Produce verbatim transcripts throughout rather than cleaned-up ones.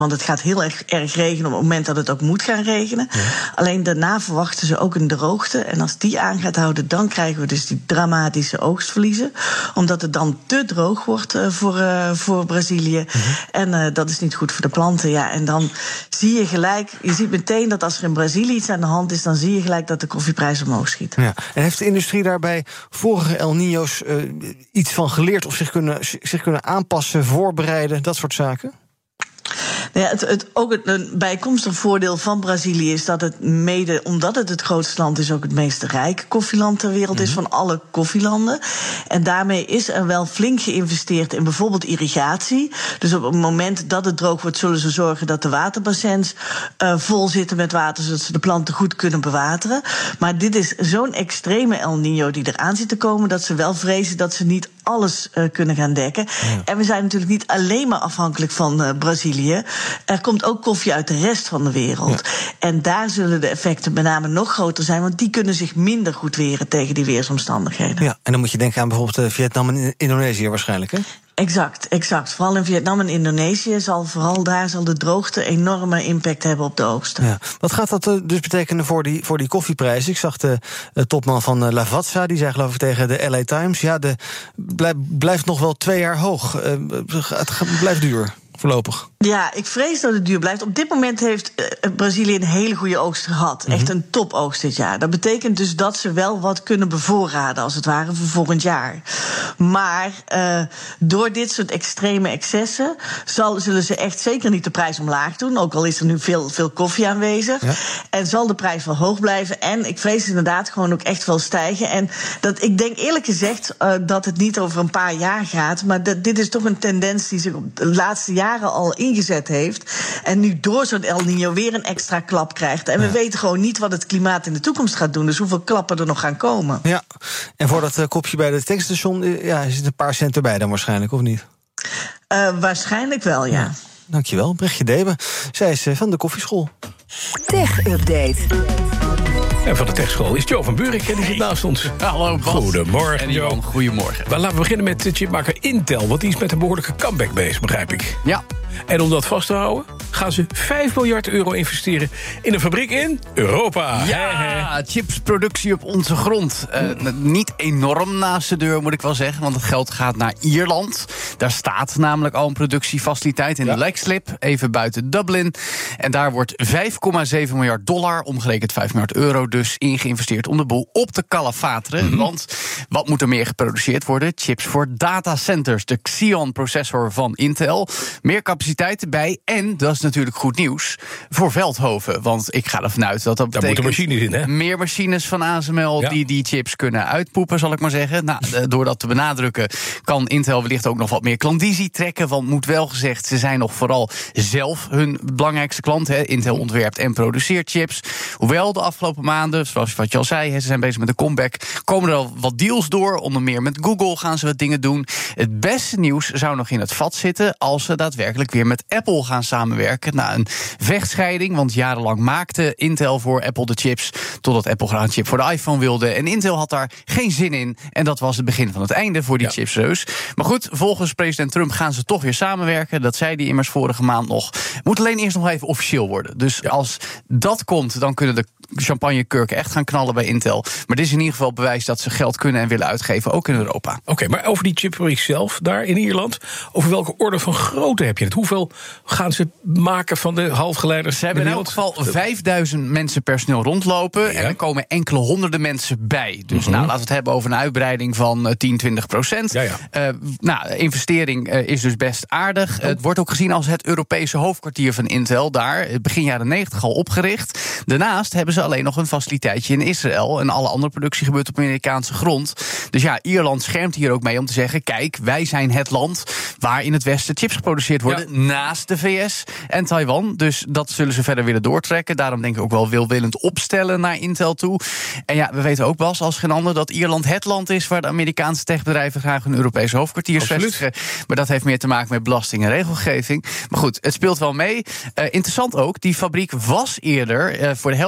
Want het gaat heel erg, erg regenen op het moment dat het ook moet gaan regenen. Ja. Alleen daarna verwachten ze ook een droogte. En als die aan gaat houden, dan krijgen we dus die dramatische oogstverliezen. Omdat het dan te droog wordt uh, voor, uh, voor Brazilië. Mm-hmm. En uh, dat is niet goed voor de planten. Ja. En dan zie je gelijk, je ziet meteen dat als er in Brazilië iets aan de hand is, dan zie je gelijk dat de koffieprijs omhoog schiet. Ja. En heeft de industrie daarbij vorige El Niño's uh, iets van geleerd of zich kunnen, zich kunnen aanpassen, voorbereiden, dat soort zaken? Ja, het, het, ook het, een bijkomstig voordeel van Brazilië is dat het mede, omdat het het grootste land is, ook het meest rijke koffieland ter wereld is van alle koffielanden. En daarmee is er wel flink geïnvesteerd in bijvoorbeeld irrigatie. Dus op het moment dat het droog wordt, zullen ze zorgen dat de waterbassins uh, vol zitten met water, zodat ze de planten goed kunnen bewateren. Maar dit is zo'n extreme El Niño die eraan zit te komen, dat ze wel vrezen dat ze niet alles uh, kunnen gaan dekken. Ja. En we zijn natuurlijk niet alleen maar afhankelijk van uh, Brazilië. Er komt ook koffie uit de rest van de wereld. Ja. En daar zullen de effecten met name nog groter zijn, want die kunnen zich minder goed weren tegen die weersomstandigheden. Ja, en dan moet je denken aan bijvoorbeeld uh, Vietnam en Indonesië waarschijnlijk, hè? Exact, exact. Vooral in Vietnam en Indonesië zal vooral daar zal de droogte enorme impact hebben op de oogsten. Ja. Wat gaat dat uh, dus betekenen voor die, voor die koffieprijs? Ik zag de uh, topman van uh, Lavazza, die zei geloof ik tegen de L A Times, ja, de blijf, blijft nog wel twee jaar hoog. Uh, het blijft duur. Voorlopig. Ja, ik vrees dat het duur blijft. Op dit moment heeft uh, Brazilië een hele goede oogst gehad. Mm-hmm. Echt een topoogst dit jaar. Dat betekent dus dat ze wel wat kunnen bevoorraden, als het ware, voor volgend jaar. Maar uh, door dit soort extreme excessen zal, zullen ze echt zeker niet de prijs omlaag doen. Ook al is er nu veel, veel koffie aanwezig. Ja. En zal de prijs wel hoog blijven. En ik vrees inderdaad gewoon ook echt wel stijgen. En dat, ik denk eerlijk gezegd uh, dat het niet over een paar jaar gaat. Maar dat, dit is toch een tendens die zich op de laatste jaren al ingezet heeft. En nu door zo'n El Niño weer een extra klap krijgt. En we ja. weten gewoon niet wat het klimaat in de toekomst gaat doen. Dus hoeveel klappen er nog gaan komen. Ja, en voor dat uh, kopje bij het tankstation, uh, ja, zit een paar cent erbij dan waarschijnlijk, of niet? Uh, waarschijnlijk wel, ja. ja. Dankjewel, Brechtje Debe. Zij is uh, van de koffieschool. Tech Update. En van de techschool is Jo van Buurik en die zit naast ons. Hallo Bas. Goedemorgen. En Johan, goedemorgen. Maar laten we beginnen met de chipmaker Intel, want die is met een behoorlijke comeback bezig, begrijp ik. Ja. En om dat vast te houden, gaan ze vijf miljard euro investeren in een fabriek in Europa. Ja, chipsproductie op onze grond. Uh, niet enorm naast de deur, moet ik wel zeggen, want het geld gaat naar Ierland. Daar staat namelijk al een productiefaciliteit in ja. de Leixlip, even buiten Dublin. En daar wordt vijf komma zeven miljard dollar, omgerekend vijf miljard euro, dus in geïnvesteerd om de boel op te kalafateren. Mm-hmm. Want wat moet er meer geproduceerd worden? Chips voor datacenters, de Xeon-processor van Intel. Meer capaciteit erbij. En, dat is natuurlijk goed nieuws, voor Veldhoven. Want ik ga ervan uit dat dat betekent... Daar moeten machines in, hè? Meer machines van A S M L ja. die die chips kunnen uitpoepen, zal ik maar zeggen. Nou, door dat te benadrukken kan Intel wellicht ook nog wat meer klandizie trekken. Want moet wel gezegd, ze zijn nog vooral zelf hun belangrijkste klant. Hè. Intel ontwerpt en produceert chips. Hoewel de afgelopen maanden, zoals wat je al zei, ze zijn bezig met de comeback, komen er al wat deals door. Onder meer met Google gaan ze wat dingen doen. Het beste nieuws zou nog in het vat zitten als ze daadwerkelijk weer met Apple gaan samenwerken. Na een vechtscheiding, want jarenlang maakte Intel voor Apple de chips, totdat Apple graag een chip voor de iPhone wilde. En Intel had daar geen zin in. En dat was het begin van het einde voor die ja. chipsreus. Maar goed, volgens president Trump gaan ze toch weer samenwerken. Dat zei hij immers vorige maand nog. Moet alleen eerst nog even officieel worden. Dus ja. als dat komt, dan kunnen de champagnekurken echt gaan knallen bij Intel. Maar dit is in ieder geval bewijs dat ze geld kunnen en willen uitgeven, ook in Europa. Oké, okay, maar over die chipfabriek zelf, daar in Ierland, over welke orde van grootte heb je het? Hoeveel gaan ze maken van de halfgeleiders? Ze hebben in elk geval vijfduizend mensen personeel rondlopen. Ja. En er komen enkele honderden mensen bij. Dus mm-hmm. nou, laten we het hebben over een uitbreiding van tien, twintig procent. Ja, ja. Uh, nou, investering uh, is dus best aardig. Oh. Het wordt ook gezien als het Europese hoofdkwartier van Intel. Daar, begin jaren negentig al opgericht. Daarnaast hebben ze alleen nog een faciliteitje in Israël. En alle andere productie gebeurt op Amerikaanse grond. Dus ja, Ierland schermt hier ook mee om te zeggen, kijk, wij zijn het land waar in het Westen chips geproduceerd worden, ja. naast de V S en Taiwan. Dus dat zullen ze verder willen doortrekken. Daarom denk ik ook wel wilwillend opstellen naar Intel toe. En ja, we weten ook, Bas, als geen ander, dat Ierland het land is waar de Amerikaanse techbedrijven graag een Europese hoofdkwartier vestigen. Maar dat heeft meer te maken met belasting en regelgeving. Maar goed, het speelt wel mee. Uh, interessant ook, die fabriek was eerder uh, voor de helft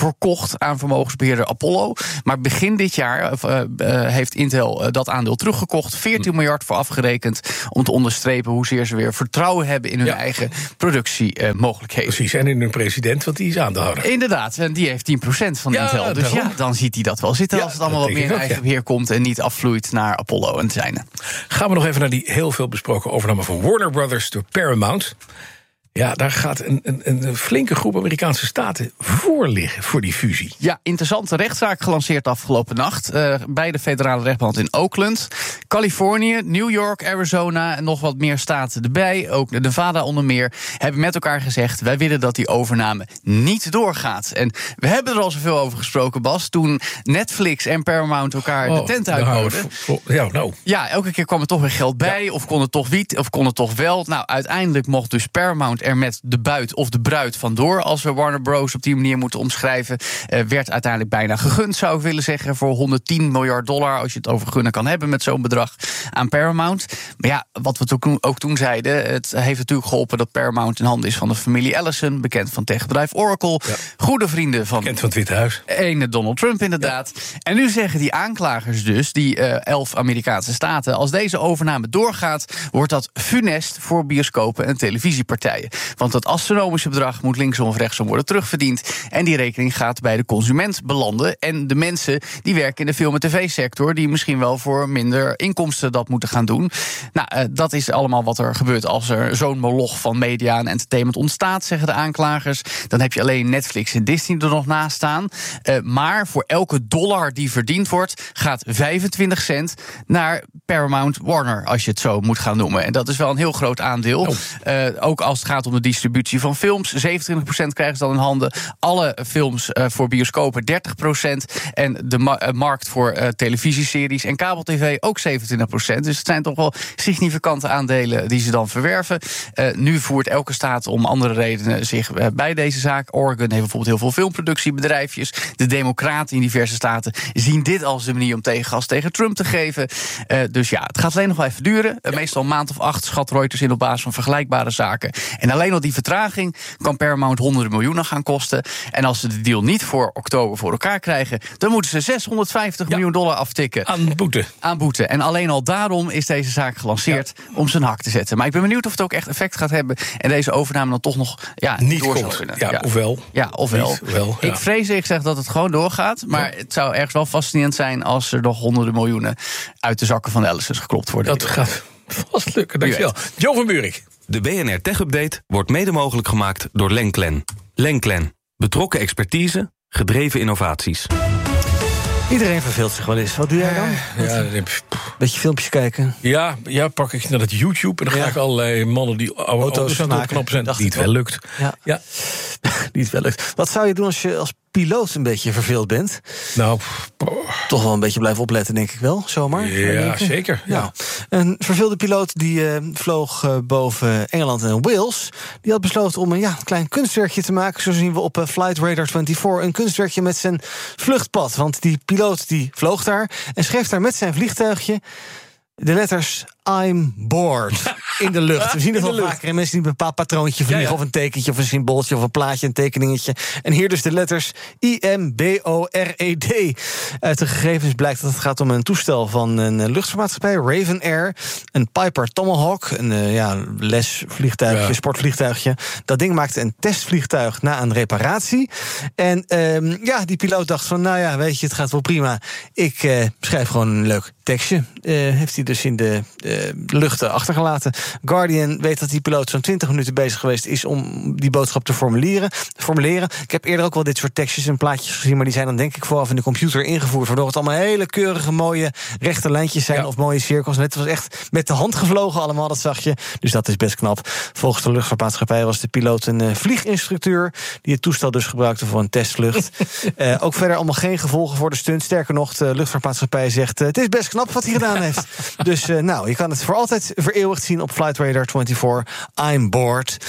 verkocht aan vermogensbeheerder Apollo. Maar begin dit jaar uh, uh, heeft Intel uh, dat aandeel teruggekocht. veertien miljard voor afgerekend. Om te onderstrepen hoezeer ze weer vertrouwen hebben in hun ja. eigen productiemogelijkheden. Precies, en in hun president, want die is aandeelhouder. Inderdaad, en die heeft tien procent van ja, Intel. Dus daarom. ja, dan ziet hij dat wel zitten. Ja, als het allemaal wat meer in eigen beheer komt en niet afvloeit naar Apollo en zijne. Gaan we nog even naar die heel veel besproken overname van Warner Brothers door Paramount. Ja, daar gaat een, een, een flinke groep Amerikaanse staten voor liggen, voor die fusie. Ja, interessante rechtszaak gelanceerd afgelopen nacht. Uh, bij de federale rechtbank in Oakland. Californië, New York, Arizona en nog wat meer staten erbij. Ook Nevada onder meer. Hebben met elkaar gezegd, wij willen dat die overname niet doorgaat. En we hebben er al zoveel over gesproken, Bas. Toen Netflix en Paramount elkaar oh, de tent uitboden. Nou, ja, nou. ja, elke keer kwam er toch weer geld bij. Ja. Of kon het toch niet, of kon het toch wel. Nou, uiteindelijk mocht dus Paramount er met de buit of de bruid vandoor, als we Warner Bros. Op die manier moeten omschrijven, uh, werd uiteindelijk bijna gegund, zou ik willen zeggen, voor honderdtien miljard dollar, als je het over gunnen kan hebben met zo'n bedrag aan Paramount. Maar ja, wat we toen, ook toen zeiden, het heeft natuurlijk geholpen dat Paramount in handen is van de familie Ellison, bekend van techbedrijf Oracle, ja. goede vrienden van... Bekend van het Witte Huis. Ene Donald Trump, inderdaad. Ja. En nu zeggen die aanklagers dus, die uh, elf Amerikaanse staten, als deze overname doorgaat, wordt dat funest voor bioscopen en televisiepartijen. Want dat astronomische bedrag moet linksom of rechtsom worden terugverdiend. En die rekening gaat bij de consument belanden. En de mensen die werken in de film- en tv-sector, die misschien wel voor minder inkomsten dat moeten gaan doen. Nou, uh, dat is allemaal wat er gebeurt als er zo'n moloch van media en entertainment ontstaat, zeggen de aanklagers. Dan heb je alleen Netflix en Disney er nog naast staan. Uh, maar voor elke dollar die verdiend wordt, gaat vijfentwintig cent naar Paramount Warner, als je het zo moet gaan noemen. En dat is wel een heel groot aandeel. Oh. Uh, ook als het gaat om de distributie van films. zevenentwintig procent krijgen ze dan in handen. Alle films uh, voor bioscopen dertig procent. En de ma- uh, markt voor uh, televisieseries en kabel-tv ook zevenentwintig procent. Dus het zijn toch wel significante aandelen die ze dan verwerven. Uh, nu voert elke staat om andere redenen zich uh, bij deze zaak. Oregon heeft bijvoorbeeld heel veel filmproductiebedrijfjes. De democraten in diverse staten zien dit als de manier om tegengas tegen Trump te geven. Uh, dus ja, het gaat alleen nog wel even duren. Uh, meestal een maand of acht schat Reuters in op basis van vergelijkbare zaken. En alleen al die vertraging kan Paramount honderden miljoenen gaan kosten. En als ze de deal niet voor oktober voor elkaar krijgen, dan moeten ze zeshonderdvijftig ja. miljoen dollar aftikken. Aan boete. Aan boete. En alleen al daarom is deze zaak gelanceerd ja. om zijn hak te zetten. Maar ik ben benieuwd of het ook echt effect gaat hebben en deze overname dan toch nog ja, niet door zou kunnen. Ja, ja, ofwel. Ja, ofwel. Niet, wel, ja. Ik vrees, ik zeg dat het gewoon doorgaat. Maar ja. het zou ergens wel fascinerend zijn als er nog honderden miljoenen uit de zakken van de Ellisons geklopt worden. Dat gaat vast lukken. Dankjewel. Jo van Buurik. De B N R Tech Update wordt mede mogelijk gemaakt door Lenklen. Lenklen. Betrokken expertise, gedreven innovaties. Iedereen verveelt zich wel eens. Wat doe jij dan? Ja, beetje filmpjes kijken. Ja, ja, pak ik naar het YouTube en dan ga ja. ik allerlei mannen die oude auto's aan het knappen zijn, die het wel lukt. Ja. Ja. Die het wel lukt. Wat zou je doen als je als piloot een beetje verveeld bent? Nou, toch wel een beetje blijven opletten, denk ik wel, zomaar. Ja, zeker. Ja. Nou, een verveelde piloot die uh, vloog uh, boven Engeland en Wales. Die had besloten om een ja, klein kunstwerkje te maken. Zo zien we op uh, Flight Radar eenentwintig. Een kunstwerkje met zijn vluchtpad. Want die piloot die vloog daar en schreef daar met zijn vliegtuigje de letters I'm bored in de lucht. We zien het wel vaker in mensen die een bepaald patroontje vliegen, ja, ja. of een tekentje, of een symbooltje, of een plaatje, een tekeningetje. En hier dus de letters I M B O R E D. Uit de gegevens blijkt dat het gaat om een toestel van een luchtvaartmaatschappij, Raven Air, een Piper Tomahawk, een uh, ja, lesvliegtuigje, ja. sportvliegtuigje. Dat ding maakte een testvliegtuig na een reparatie. En um, ja, die piloot dacht van, nou ja, weet je, het gaat wel prima. Ik uh, schrijf gewoon een leuk tekstje. Uh, heeft hij dus in de uh, lucht achtergelaten. Guardian weet dat die piloot zo'n twintig minuten bezig geweest is om die boodschap te formuleren. formuleren. Ik heb eerder ook wel dit soort tekstjes en plaatjes gezien, maar die zijn dan denk ik vooraf in de computer ingevoerd, waardoor het allemaal hele keurige, mooie rechte lijntjes zijn, ja. of mooie cirkels. En het was echt met de hand gevlogen allemaal, dat zag je. Dus dat is best knap. Volgens de luchtvaartmaatschappij was de piloot een uh, vlieginstructeur die het toestel dus gebruikte voor een testvlucht. uh, ook verder allemaal geen gevolgen voor de stunt. Sterker nog, de luchtvaartmaatschappij zegt, uh, het is best knap wat hij gedaan heeft. Dus uh, nou, je kan het voor altijd vereeuwigd zien op Flight Radar eenentwintig. I'm bored.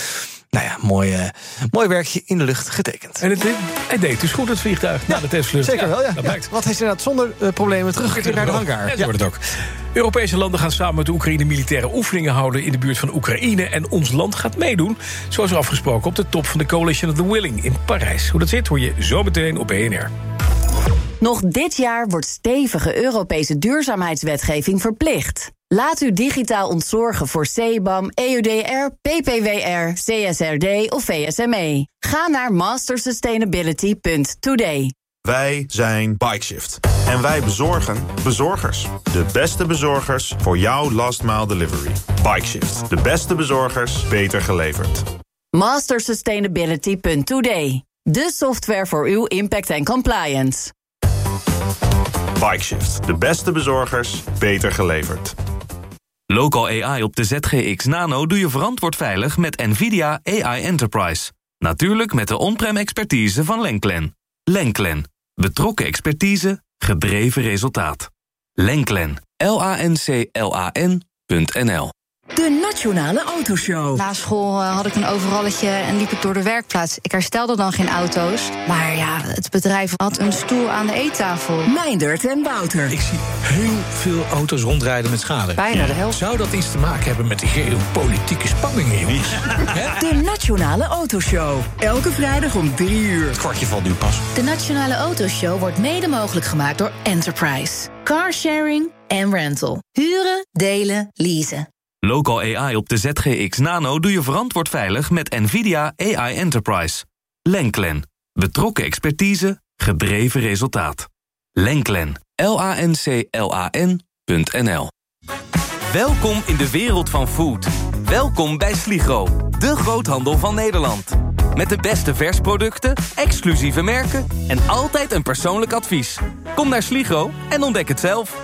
Nou ja, mooi, uh, mooi werkje in de lucht getekend. En het, hij deed dus goed, het vliegtuig, ja, na de testvlucht. Zeker wel, ja. Dat ja. blijkt. Want hij is inderdaad zonder uh, problemen teruggekeerd naar de hangar. Ja, dat wordt het ook. Europese landen gaan samen met de Oekraïne militaire oefeningen houden in de buurt van Oekraïne. En ons land gaat meedoen, zoals afgesproken, op de top van de Coalition of the Willing in Parijs. Hoe dat zit, hoor je zo meteen op B N R. Nog dit jaar wordt stevige Europese duurzaamheidswetgeving verplicht. Laat u digitaal ontzorgen voor C B A M, E U D R, P P W R, C S R D of V S M E. Ga naar master sustainability punt today. Wij zijn Bikeshift. En wij bezorgen bezorgers. De beste bezorgers voor jouw last mile delivery. Bikeshift. De beste bezorgers, beter geleverd. master sustainability punt today. De software voor uw impact en compliance. Bikeshift. De beste bezorgers, beter geleverd. Local A I op de Z G X Nano doe je verantwoord veilig met NVIDIA A I Enterprise. Natuurlijk met de on-prem expertise van Lenklen. Lenklen. Betrokken expertise, gedreven resultaat. Lenklen. L A N C L A N punt N L. De Nationale Autoshow. Na school uh, had ik een overalletje en liep ik door de werkplaats. Ik herstelde dan geen auto's. Maar ja, het bedrijf had een stoel aan de eettafel. Meindert en Wouter. Ik zie heel veel auto's rondrijden met schade. Bijna ja. de helft. Zou dat iets te maken hebben met de geopolitieke spanningen, jongens? De Nationale Autoshow. Elke vrijdag om drie uur. Het kwartje valt nu pas. De Nationale Autoshow wordt mede mogelijk gemaakt door Enterprise. Carsharing en rental. Huren, delen, leasen. Local A I op de Z G X Nano doe je verantwoord veilig met NVIDIA A I Enterprise. Lenklen. Betrokken expertise, gedreven resultaat. Lenklen. L A N C L A N punt N L. Welkom in de wereld van food. Welkom bij Sligro, de groothandel van Nederland. Met de beste versproducten, exclusieve merken en altijd een persoonlijk advies. Kom naar Sligro en ontdek het zelf.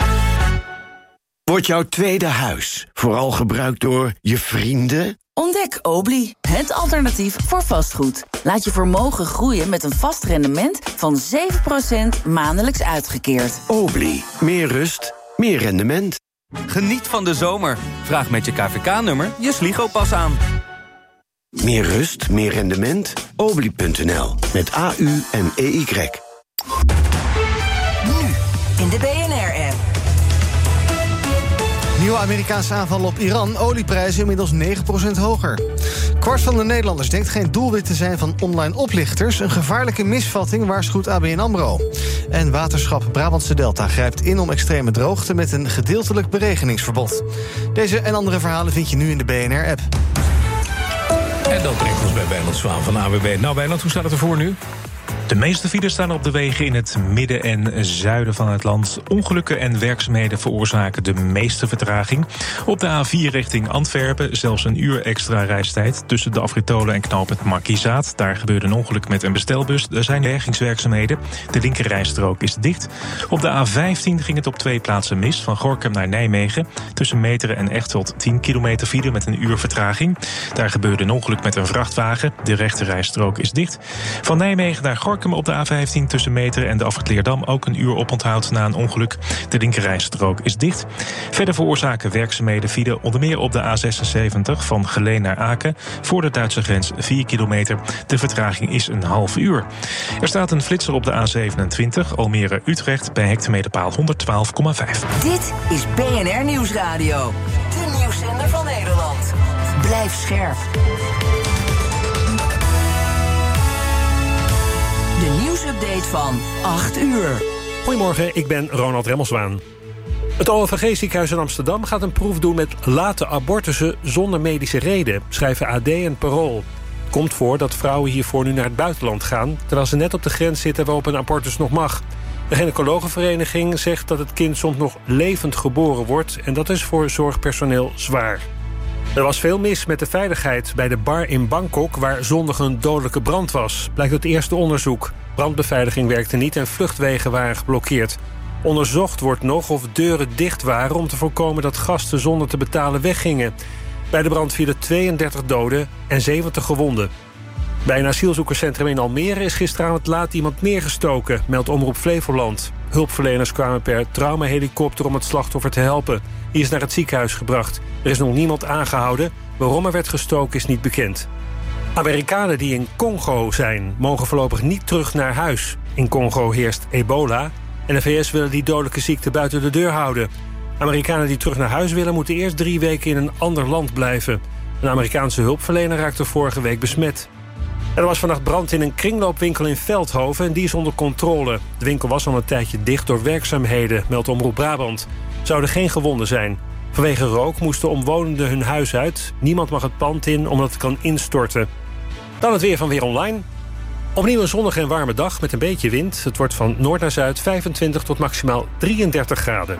Wordt jouw tweede huis vooral gebruikt door je vrienden? Ontdek Obli, het alternatief voor vastgoed. Laat je vermogen groeien met een vast rendement van zeven procent maandelijks uitgekeerd. Obli, meer rust, meer rendement. Geniet van de zomer. Vraag met je K V K-nummer je Sligo-pas aan. Meer rust, meer rendement? Obli punt N L met A U en E Y. Nu in de B N R-app. Nieuwe Amerikaanse aanval op Iran. Olieprijzen inmiddels negen procent hoger. Kwart van de Nederlanders denkt geen doelwit te zijn van online oplichters. Een gevaarlijke misvatting, waarschuwt A B N AMRO. En waterschap Brabantse Delta grijpt in om extreme droogte met een gedeeltelijk beregeningsverbod. Deze en andere verhalen vind je nu in de B N R-app. En dat brengt ons bij Wijnand Zwaan van A W B. Nou Wijnand, hoe staat het ervoor nu? De meeste files staan op de wegen in het midden en zuiden van het land. Ongelukken en werkzaamheden veroorzaken de meeste vertraging. Op de A vier richting Antwerpen zelfs een uur extra reistijd tussen de afrit Tolen en knooppunt Markizaat. Daar gebeurde een ongeluk met een bestelbus. Er zijn bergingswerkzaamheden. De linkerrijstrook is dicht. Op de A vijftien ging het op twee plaatsen mis. Van Gorinchem naar Nijmegen. Tussen Meteren en Echteld tien kilometer file met een uur vertraging. Daar gebeurde een ongeluk met een vrachtwagen. De rechterrijstrook is dicht. Van Nijmegen naar Gorinchem op de A vijftien tussen Meteren en de afrit Leerdam ook een uur oponthoud na een ongeluk. De linkerrijstrook is dicht. Verder veroorzaken werkzaamheden file onder meer op de A zesenzeventig van Geleen naar Aken. Voor de Duitse grens vier kilometer. De vertraging is een half uur. Er staat een flitser op de A zevenentwintig Almere-Utrecht bij hectometerpaal honderdtwaalf komma vijf. Dit is B N R Nieuwsradio. De nieuwszender van Nederland. Blijf scherp. De nieuwsupdate van acht uur. Goedemorgen, ik ben Ronald Remmelswaan. Het O V G-ziekenhuis in Amsterdam gaat een proef doen met late abortussen zonder medische reden, schrijven A D en Parool. Het komt voor dat vrouwen hiervoor nu naar het buitenland gaan, terwijl ze net op de grens zitten waarop een abortus nog mag. De gynaecologenvereniging zegt dat het kind soms nog levend geboren wordt en dat is voor zorgpersoneel zwaar. Er was veel mis met de veiligheid bij de bar in Bangkok waar zondag een dodelijke brand was, blijkt uit het eerste onderzoek. Brandbeveiliging werkte niet en vluchtwegen waren geblokkeerd. Onderzocht wordt nog of deuren dicht waren om te voorkomen dat gasten zonder te betalen weggingen. Bij de brand vielen tweeëndertig doden en zeventig gewonden. Bij een asielzoekerscentrum in Almere is gisteravond laat iemand neergestoken, meldt Omroep Flevoland. Hulpverleners kwamen per traumahelikopter om het slachtoffer te helpen. Die is naar het ziekenhuis gebracht. Er is nog niemand aangehouden. Waarom er werd gestoken is niet bekend. Amerikanen die in Congo zijn, mogen voorlopig niet terug naar huis. In Congo heerst ebola en de V S willen die dodelijke ziekte buiten de deur houden. Amerikanen die terug naar huis willen, moeten eerst drie weken in een ander land blijven. Een Amerikaanse hulpverlener raakte vorige week besmet. Er was vannacht brand in een kringloopwinkel in Veldhoven en die is onder controle. De winkel was al een tijdje dicht door werkzaamheden, meldt Omroep Brabant. Zouden geen gewonden zijn. Vanwege rook moesten omwonenden hun huis uit. Niemand mag het pand in omdat het kan instorten. Dan het weer van Weer Online. Opnieuw een zonnige en warme dag met een beetje wind. Het wordt van noord naar zuid vijfentwintig tot maximaal drieëndertig graden.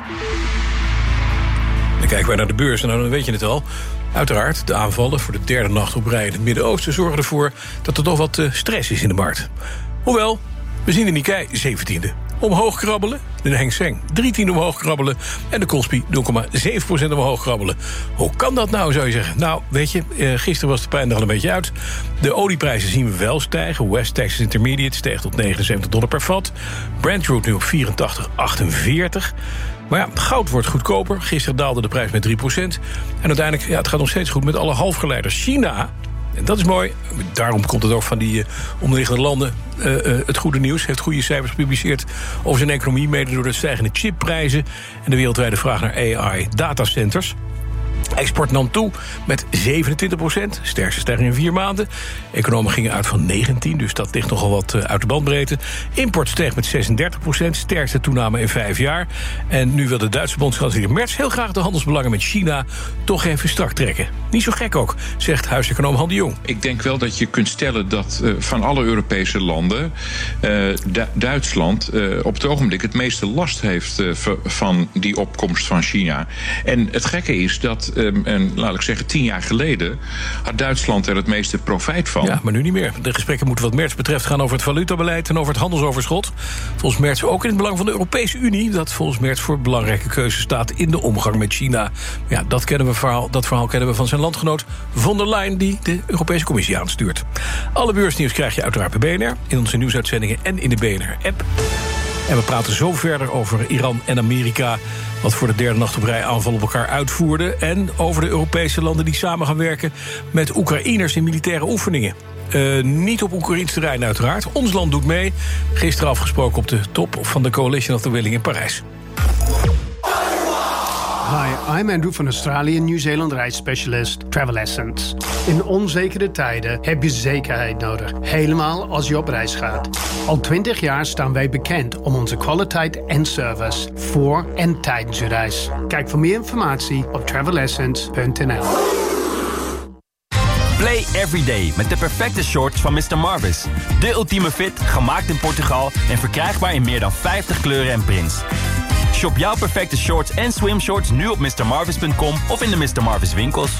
Dan kijken wij naar de beurs en dan weet je het al. Uiteraard, de aanvallen voor de derde nacht op rij in het Midden-Oosten zorgen ervoor dat er toch wat uh, stress is in de markt. Hoewel, we zien de Nikkei zeventiende omhoog krabbelen, de Hang Seng drie tiende omhoog krabbelen en de Kospi nul komma zeven procent omhoog krabbelen. Hoe kan dat nou, zou je zeggen? Nou, weet je, uh, gisteren was de pijn er al een beetje uit. De olieprijzen zien we wel stijgen. West Texas Intermediate steeg tot negenenzeventig dollar per vat. Brent crude nu op vierentachtig komma achtenveertig. Maar ja, goud wordt goedkoper. Gisteren daalde de prijs met drie procent. En uiteindelijk, ja, het gaat nog steeds goed met alle halfgeleiders. China, en dat is mooi, daarom komt het ook van die uh, omliggende landen. Uh, uh, het goede nieuws, heeft goede cijfers gepubliceerd over zijn economie, mede door de stijgende chipprijzen en de wereldwijde vraag naar A I datacenters. Export nam toe met zevenentwintig procent, sterkste stijging in vier maanden. Economen gingen uit van negentien, dus dat ligt nogal wat uit de bandbreedte. Import steeg met zesendertig procent, sterkste toename in vijf jaar. En nu wil de Duitse bondskanselier Merz heel graag de handelsbelangen met China toch even strak trekken. Niet zo gek ook, zegt huiseconoom Han de Jong. Ik denk wel dat je kunt stellen dat uh, van alle Europese landen Uh, Du- Duitsland uh, op het ogenblik het meeste last heeft uh, v- van die opkomst van China. En het gekke is dat Um, en laat ik zeggen, tien jaar geleden had Duitsland er het meeste profijt van. Ja, maar nu niet meer. De gesprekken moeten wat Merz betreft gaan over het valutabeleid en over het handelsoverschot. Volgens Merz ook in het belang van de Europese Unie, dat volgens Merz voor belangrijke keuzes staat in de omgang met China. Ja, dat, kennen we verhaal, dat verhaal kennen we van zijn landgenoot von der Leyen, die de Europese Commissie aanstuurt. Alle beursnieuws krijg je uiteraard bij B N R, in onze nieuwsuitzendingen en in de B N R-app. En we praten zo verder over Iran en Amerika, wat voor de derde nacht op rij aanval op elkaar uitvoerden, en over de Europese landen die samen gaan werken met Oekraïners in militaire oefeningen. Uh, niet op Oekraïns terrein uiteraard. Ons land doet mee. Gisteren afgesproken op de top van de Coalition of the Willing in Parijs. Hi, I'm Andrew van Australië, Nieuw-Zeeland reisspecialist Travel Essence. In onzekere tijden heb je zekerheid nodig, helemaal als je op reis gaat. Al twintig jaar staan wij bekend om onze kwaliteit en service voor en tijdens je reis. Kijk voor meer informatie op travel essence punt n l. Play everyday met de perfecte shorts van mister Marvis. De ultieme fit, gemaakt in Portugal en verkrijgbaar in meer dan vijftig kleuren en prints. Shop jouw perfecte shorts en swimshorts nu op mister marvis punt com of in de mister Marvis winkels.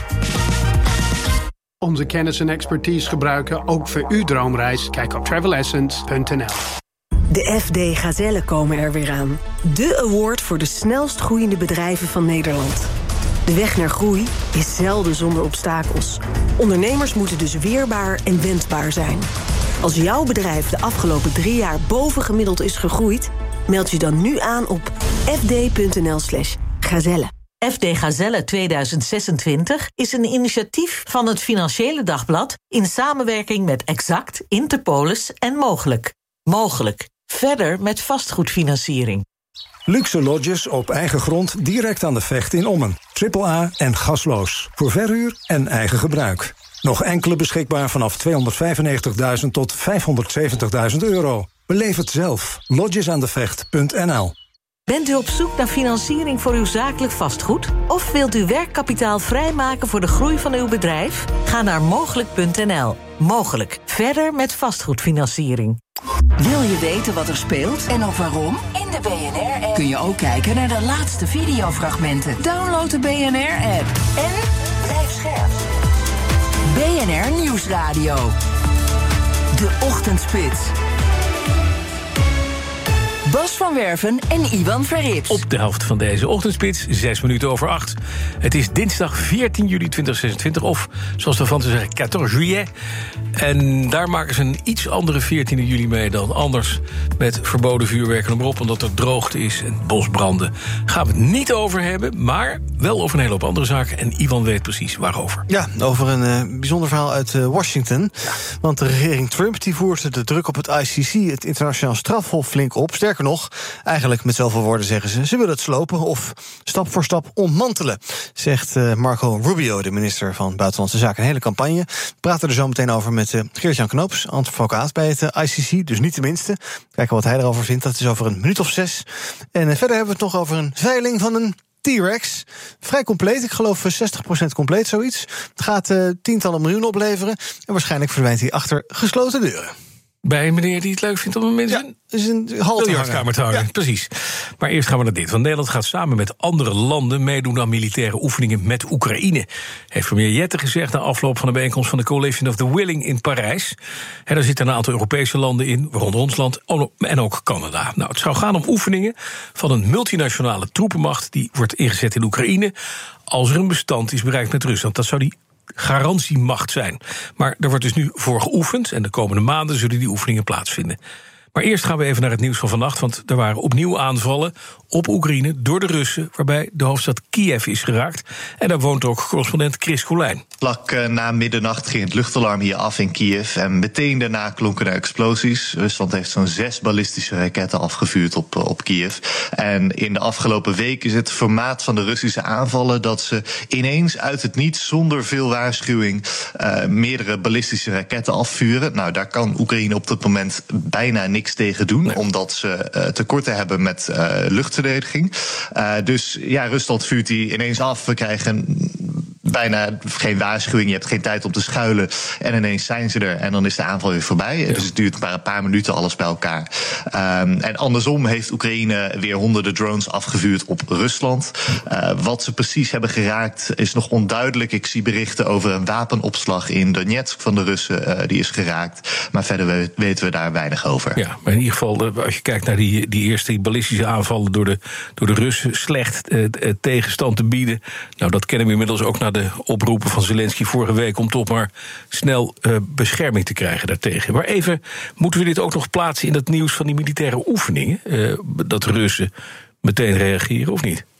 Onze kennis en expertise gebruiken ook voor uw droomreis. Kijk op travel essence punt n l. De F D Gazellen komen er weer aan. De award voor de snelst groeiende bedrijven van Nederland. De weg naar groei is zelden zonder obstakels. Ondernemers moeten dus weerbaar en wendbaar zijn. Als jouw bedrijf de afgelopen drie jaar bovengemiddeld is gegroeid, meld je dan nu aan op f d punt n l slash gazelle. F D Gazelle tweeduizend zesentwintig is een initiatief van het Financiële Dagblad in samenwerking met Exact, Interpolis en Mogelijk. Mogelijk. Verder met vastgoedfinanciering. Luxe lodges op eigen grond direct aan de Vecht in Ommen. Triple A en gasloos. Voor verhuur en eigen gebruik. Nog enkele beschikbaar vanaf tweehonderdvijfennegentigduizend tot vijfhonderdzeventigduizend euro. Beleef het zelf. lodgesaandevecht punt n l. Bent u op zoek naar financiering voor uw zakelijk vastgoed? Of wilt u werkkapitaal vrijmaken voor de groei van uw bedrijf? Ga naar mogelijk punt n l. Mogelijk. Verder met vastgoedfinanciering. Wil je weten wat er speelt en ook waarom? In de B N R-app kun je ook kijken naar de laatste videofragmenten. Download de B N R-app en blijf scherp. B N R Nieuwsradio. De Ochtendspits. Bas van Werven en Iwan Verrips. Op de helft van deze ochtendspits, zes minuten over acht. Het is dinsdag veertien juli tweeduizend zesentwintig, of zoals de Fransen zeggen, veertien juillet. En daar maken ze een iets andere veertiende juli mee dan anders. Met verboden vuurwerk en op, omdat er droogte is en bosbranden. Gaan we het niet over hebben, maar wel over een hele hoop andere zaken. En Iwan weet precies waarover. Ja, over een uh, bijzonder verhaal uit uh, Washington. Ja. Want de regering Trump die voert de druk op het I C C, het internationaal strafhof, flink op. Sterker nog, eigenlijk met zoveel woorden zeggen ze, ze willen het slopen of stap voor stap ontmantelen, zegt uh, Marco Rubio, de minister van Buitenlandse Zaken. Een hele campagne. We praten er zo meteen over met uh, Geert-Jan Knoops, advocaat bij het uh, I C C, dus niet de minste. Kijken wat hij erover vindt. Dat is over een minuut of zes. En uh, verder hebben we het nog over een veiling van een T-Rex. Vrij compleet, ik geloof zestig procent compleet, zoiets. Het gaat uh, tientallen miljoenen opleveren. En waarschijnlijk verdwijnt hij achter gesloten deuren. Bij een meneer die het leuk vindt om een mensen ja, is een biljartkamer te hangen. Ja. Precies. Maar eerst gaan we naar dit. Want Nederland gaat samen met andere landen meedoen aan militaire oefeningen met Oekraïne. Heeft premier Jette gezegd na afloop van de bijeenkomst van de Coalition of the Willing in Parijs. En daar zitten een aantal Europese landen in, waaronder ons land en ook Canada. Nou, het zou gaan om oefeningen van een multinationale troepenmacht die wordt ingezet in Oekraïne als er een bestand is bereikt met Rusland. Dat zou die garantiemacht zijn. Maar er wordt dus nu voor geoefend en de komende maanden zullen die oefeningen plaatsvinden. Maar eerst gaan we even naar het nieuws van vannacht, want er waren opnieuw aanvallen op Oekraïne door de Russen, waarbij de hoofdstad Kiev is geraakt. En daar woont ook correspondent Chris Colijn. Vlak uh, na middernacht ging het luchtalarm hier af in Kiev en meteen daarna klonken er explosies. Rusland heeft zo'n zes ballistische raketten afgevuurd op, uh, op Kiev. En in de afgelopen week is het formaat van de Russische aanvallen dat ze ineens uit het niets, zonder veel waarschuwing, uh, meerdere ballistische raketten afvuren. Nou, daar kan Oekraïne op dit moment bijna niks tegen doen, nee. omdat ze uh, tekorten hebben met uh, luchtverdediging. Uh, dus ja, Rusland vuurt die ineens af. We krijgen bijna geen waarschuwing, je hebt geen tijd om te schuilen en ineens zijn ze er en dan is de aanval weer voorbij. Ja. Dus het duurt maar een paar minuten alles bij elkaar. Um, en andersom heeft Oekraïne weer honderden drones afgevuurd op Rusland. Uh, wat ze precies hebben geraakt is nog onduidelijk. Ik zie berichten over een wapenopslag in Donetsk van de Russen, uh, die is geraakt. Maar verder weten we daar weinig over. Ja, maar in ieder geval, als je kijkt naar die, die eerste ballistische aanvallen door de, door de Russen, slecht uh, tegenstand te bieden. Nou, dat kennen we inmiddels ook naar de oproepen van Zelensky vorige week om toch maar snel uh, bescherming te krijgen daartegen. Maar even, moeten we dit ook nog plaatsen in dat nieuws van die militaire oefeningen? Uh, dat de Russen meteen reageren of niet?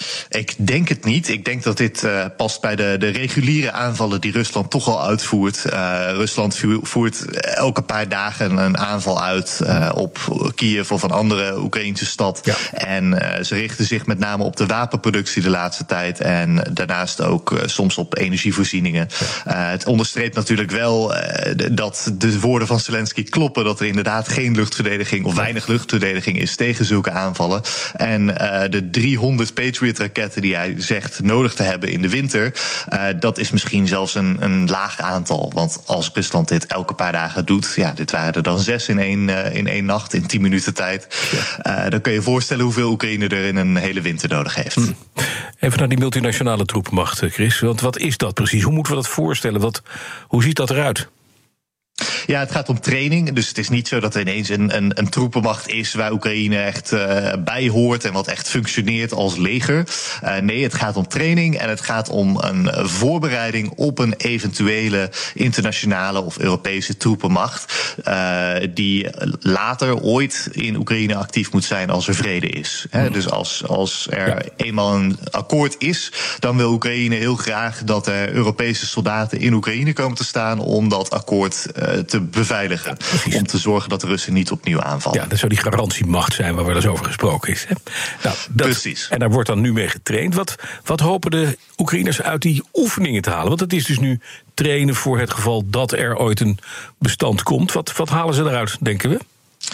Ik denk het niet. Ik denk dat dit uh, past bij de, de reguliere aanvallen die Rusland toch al uitvoert. Uh, Rusland voert elke paar dagen een aanval uit uh, op Kiev of een andere Oekraïnse stad. Ja. En uh, ze richten zich met name op de wapenproductie de laatste tijd. En daarnaast ook uh, soms op energievoorzieningen. Uh, het onderstreept natuurlijk wel uh, dat de woorden van Zelensky kloppen. Dat er inderdaad geen luchtverdediging of weinig luchtverdediging is tegen zulke aanvallen. En uh, de driehonderd Patriot-raketten die hij zegt nodig te hebben in de winter, uh, dat is misschien zelfs een, een laag aantal. Want als Rusland dit elke paar dagen doet, ja, dit waren er dan zes in één, uh, in één nacht, in tien minuten tijd. Ja. Uh, dan kun je je voorstellen hoeveel Oekraïne er in een hele winter nodig heeft. Hm. Even naar die multinationale troepenmacht, Chris. Want wat is dat precies? Hoe moeten we dat voorstellen? Wat, hoe ziet dat eruit? Ja, het gaat om training. Dus het is niet zo dat er ineens een, een, een troepenmacht is waar Oekraïne echt uh, bij hoort en wat echt functioneert als leger. Uh, nee, het gaat om training en het gaat om een voorbereiding op een eventuele internationale of Europese troepenmacht. Uh, die later ooit in Oekraïne actief moet zijn als er vrede is. He, dus als, als er ja. eenmaal een akkoord is, dan wil Oekraïne heel graag dat er Europese soldaten in Oekraïne komen te staan om dat akkoord uh, te beveiligen. Ja, om te zorgen dat de Russen niet opnieuw aanvallen. Ja, dat zou die garantiemacht zijn waar wel eens over gesproken is. Hè? Nou, dat, precies. En daar wordt dan nu mee getraind. Wat, wat hopen de Oekraïners uit die oefeningen te halen? Want het is dus nu trainen voor het geval dat er ooit een bestand komt. Wat, wat halen ze eruit, denken we?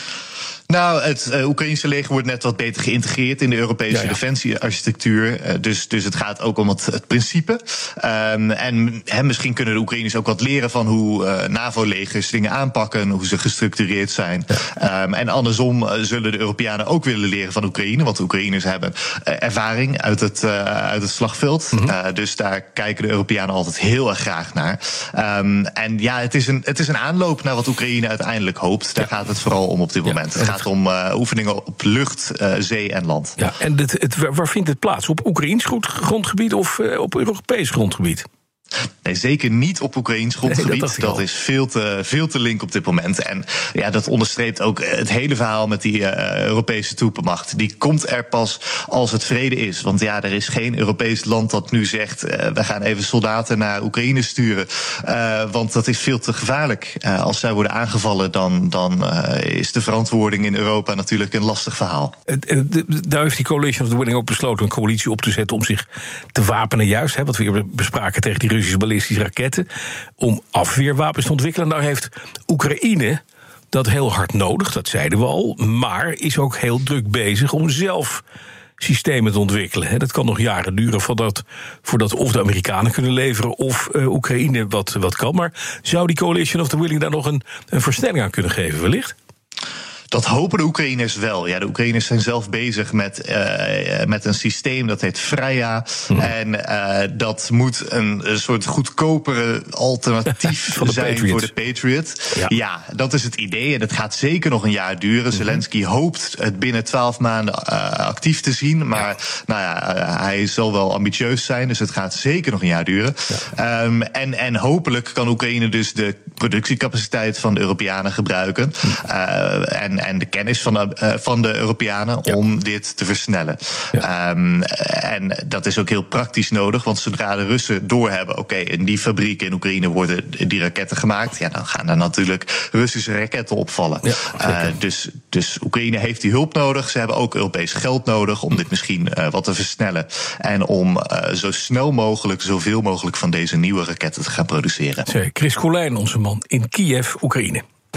Nou, het uh, Oekraïnse leger wordt net wat beter geïntegreerd in de Europese ja, ja. defensiearchitectuur. Uh, dus, dus het gaat ook om het, het principe. Um, en he, misschien kunnen de Oekraïners ook wat leren van hoe uh, NAVO-legers dingen aanpakken, hoe ze gestructureerd zijn. Ja. Um, en andersom uh, zullen de Europeanen ook willen leren van Oekraïne, want de Oekraïners hebben uh, ervaring uit het, uh, uit het slagveld. Mm-hmm. Uh, dus daar kijken de Europeanen altijd heel erg graag naar. Um, en ja, het is, een, het is een aanloop naar wat Oekraïne uiteindelijk hoopt. Daar ja. gaat het vooral om op dit moment. Het gaat gaat om uh, oefeningen op lucht, uh, zee en land. Ja, en het, het, waar vindt het plaats? Op Oekraïns grondgebied of uh, op Europees grondgebied? Nee, zeker niet op Oekraïns grondgebied. Nee, dat, dat is veel te, veel te link op dit moment. En ja, dat onderstreept ook het hele verhaal met die uh, Europese troepenmacht. Die komt er pas als het vrede is. Want ja, er is geen Europees land dat nu zegt, uh, we gaan even soldaten naar Oekraïne sturen. Uh, want dat is veel te gevaarlijk. Uh, als zij worden aangevallen, dan, dan uh, is de verantwoording in Europa natuurlijk een lastig verhaal. Daar heeft die Coalition of the Willing ook besloten een coalitie op te zetten om zich te wapenen, juist, hè, wat we hier bespraken tegen die Russische ballistische raketten, om afweerwapens te ontwikkelen. Nou heeft Oekraïne dat heel hard nodig, dat zeiden we al, maar is ook heel druk bezig om zelf systemen te ontwikkelen. Dat kan nog jaren duren voordat, voordat of de Amerikanen kunnen leveren of uh, Oekraïne wat, wat kan. Maar zou die Coalition of the Willing daar nog een, een versnelling aan kunnen geven, wellicht? Dat hopen de Oekraïners wel. Ja, de Oekraïners zijn zelf bezig met, uh, met een systeem dat heet Freya. Hmm. En uh, dat moet een, een soort goedkopere alternatief zijn Patriots. Voor de Patriot. Ja. ja, dat is het idee. En dat gaat zeker nog een jaar duren. Hmm. Zelensky hoopt het binnen twaalf maanden uh, actief te zien. Maar ja. nou ja, uh, hij zal wel ambitieus zijn. Dus het gaat zeker nog een jaar duren. Ja. Um, en, en hopelijk kan Oekraïne dus de productiecapaciteit van de Europeanen gebruiken. Hmm. Uh, en En de kennis van de, uh, van de Europeanen ja. om dit te versnellen. Ja. Um, en dat is ook heel praktisch nodig, want zodra de Russen doorhebben, oké, okay, in die fabrieken in Oekraïne worden die raketten gemaakt, ja, dan gaan er natuurlijk Russische raketten opvallen. Ja, uh, dus, dus Oekraïne heeft die hulp nodig. Ze hebben ook Europees geld nodig om dit misschien uh, wat te versnellen. En om uh, zo snel mogelijk, zoveel mogelijk van deze nieuwe raketten te gaan produceren. Zeg, Chris Colijn, onze man in Kiev, Oekraïne.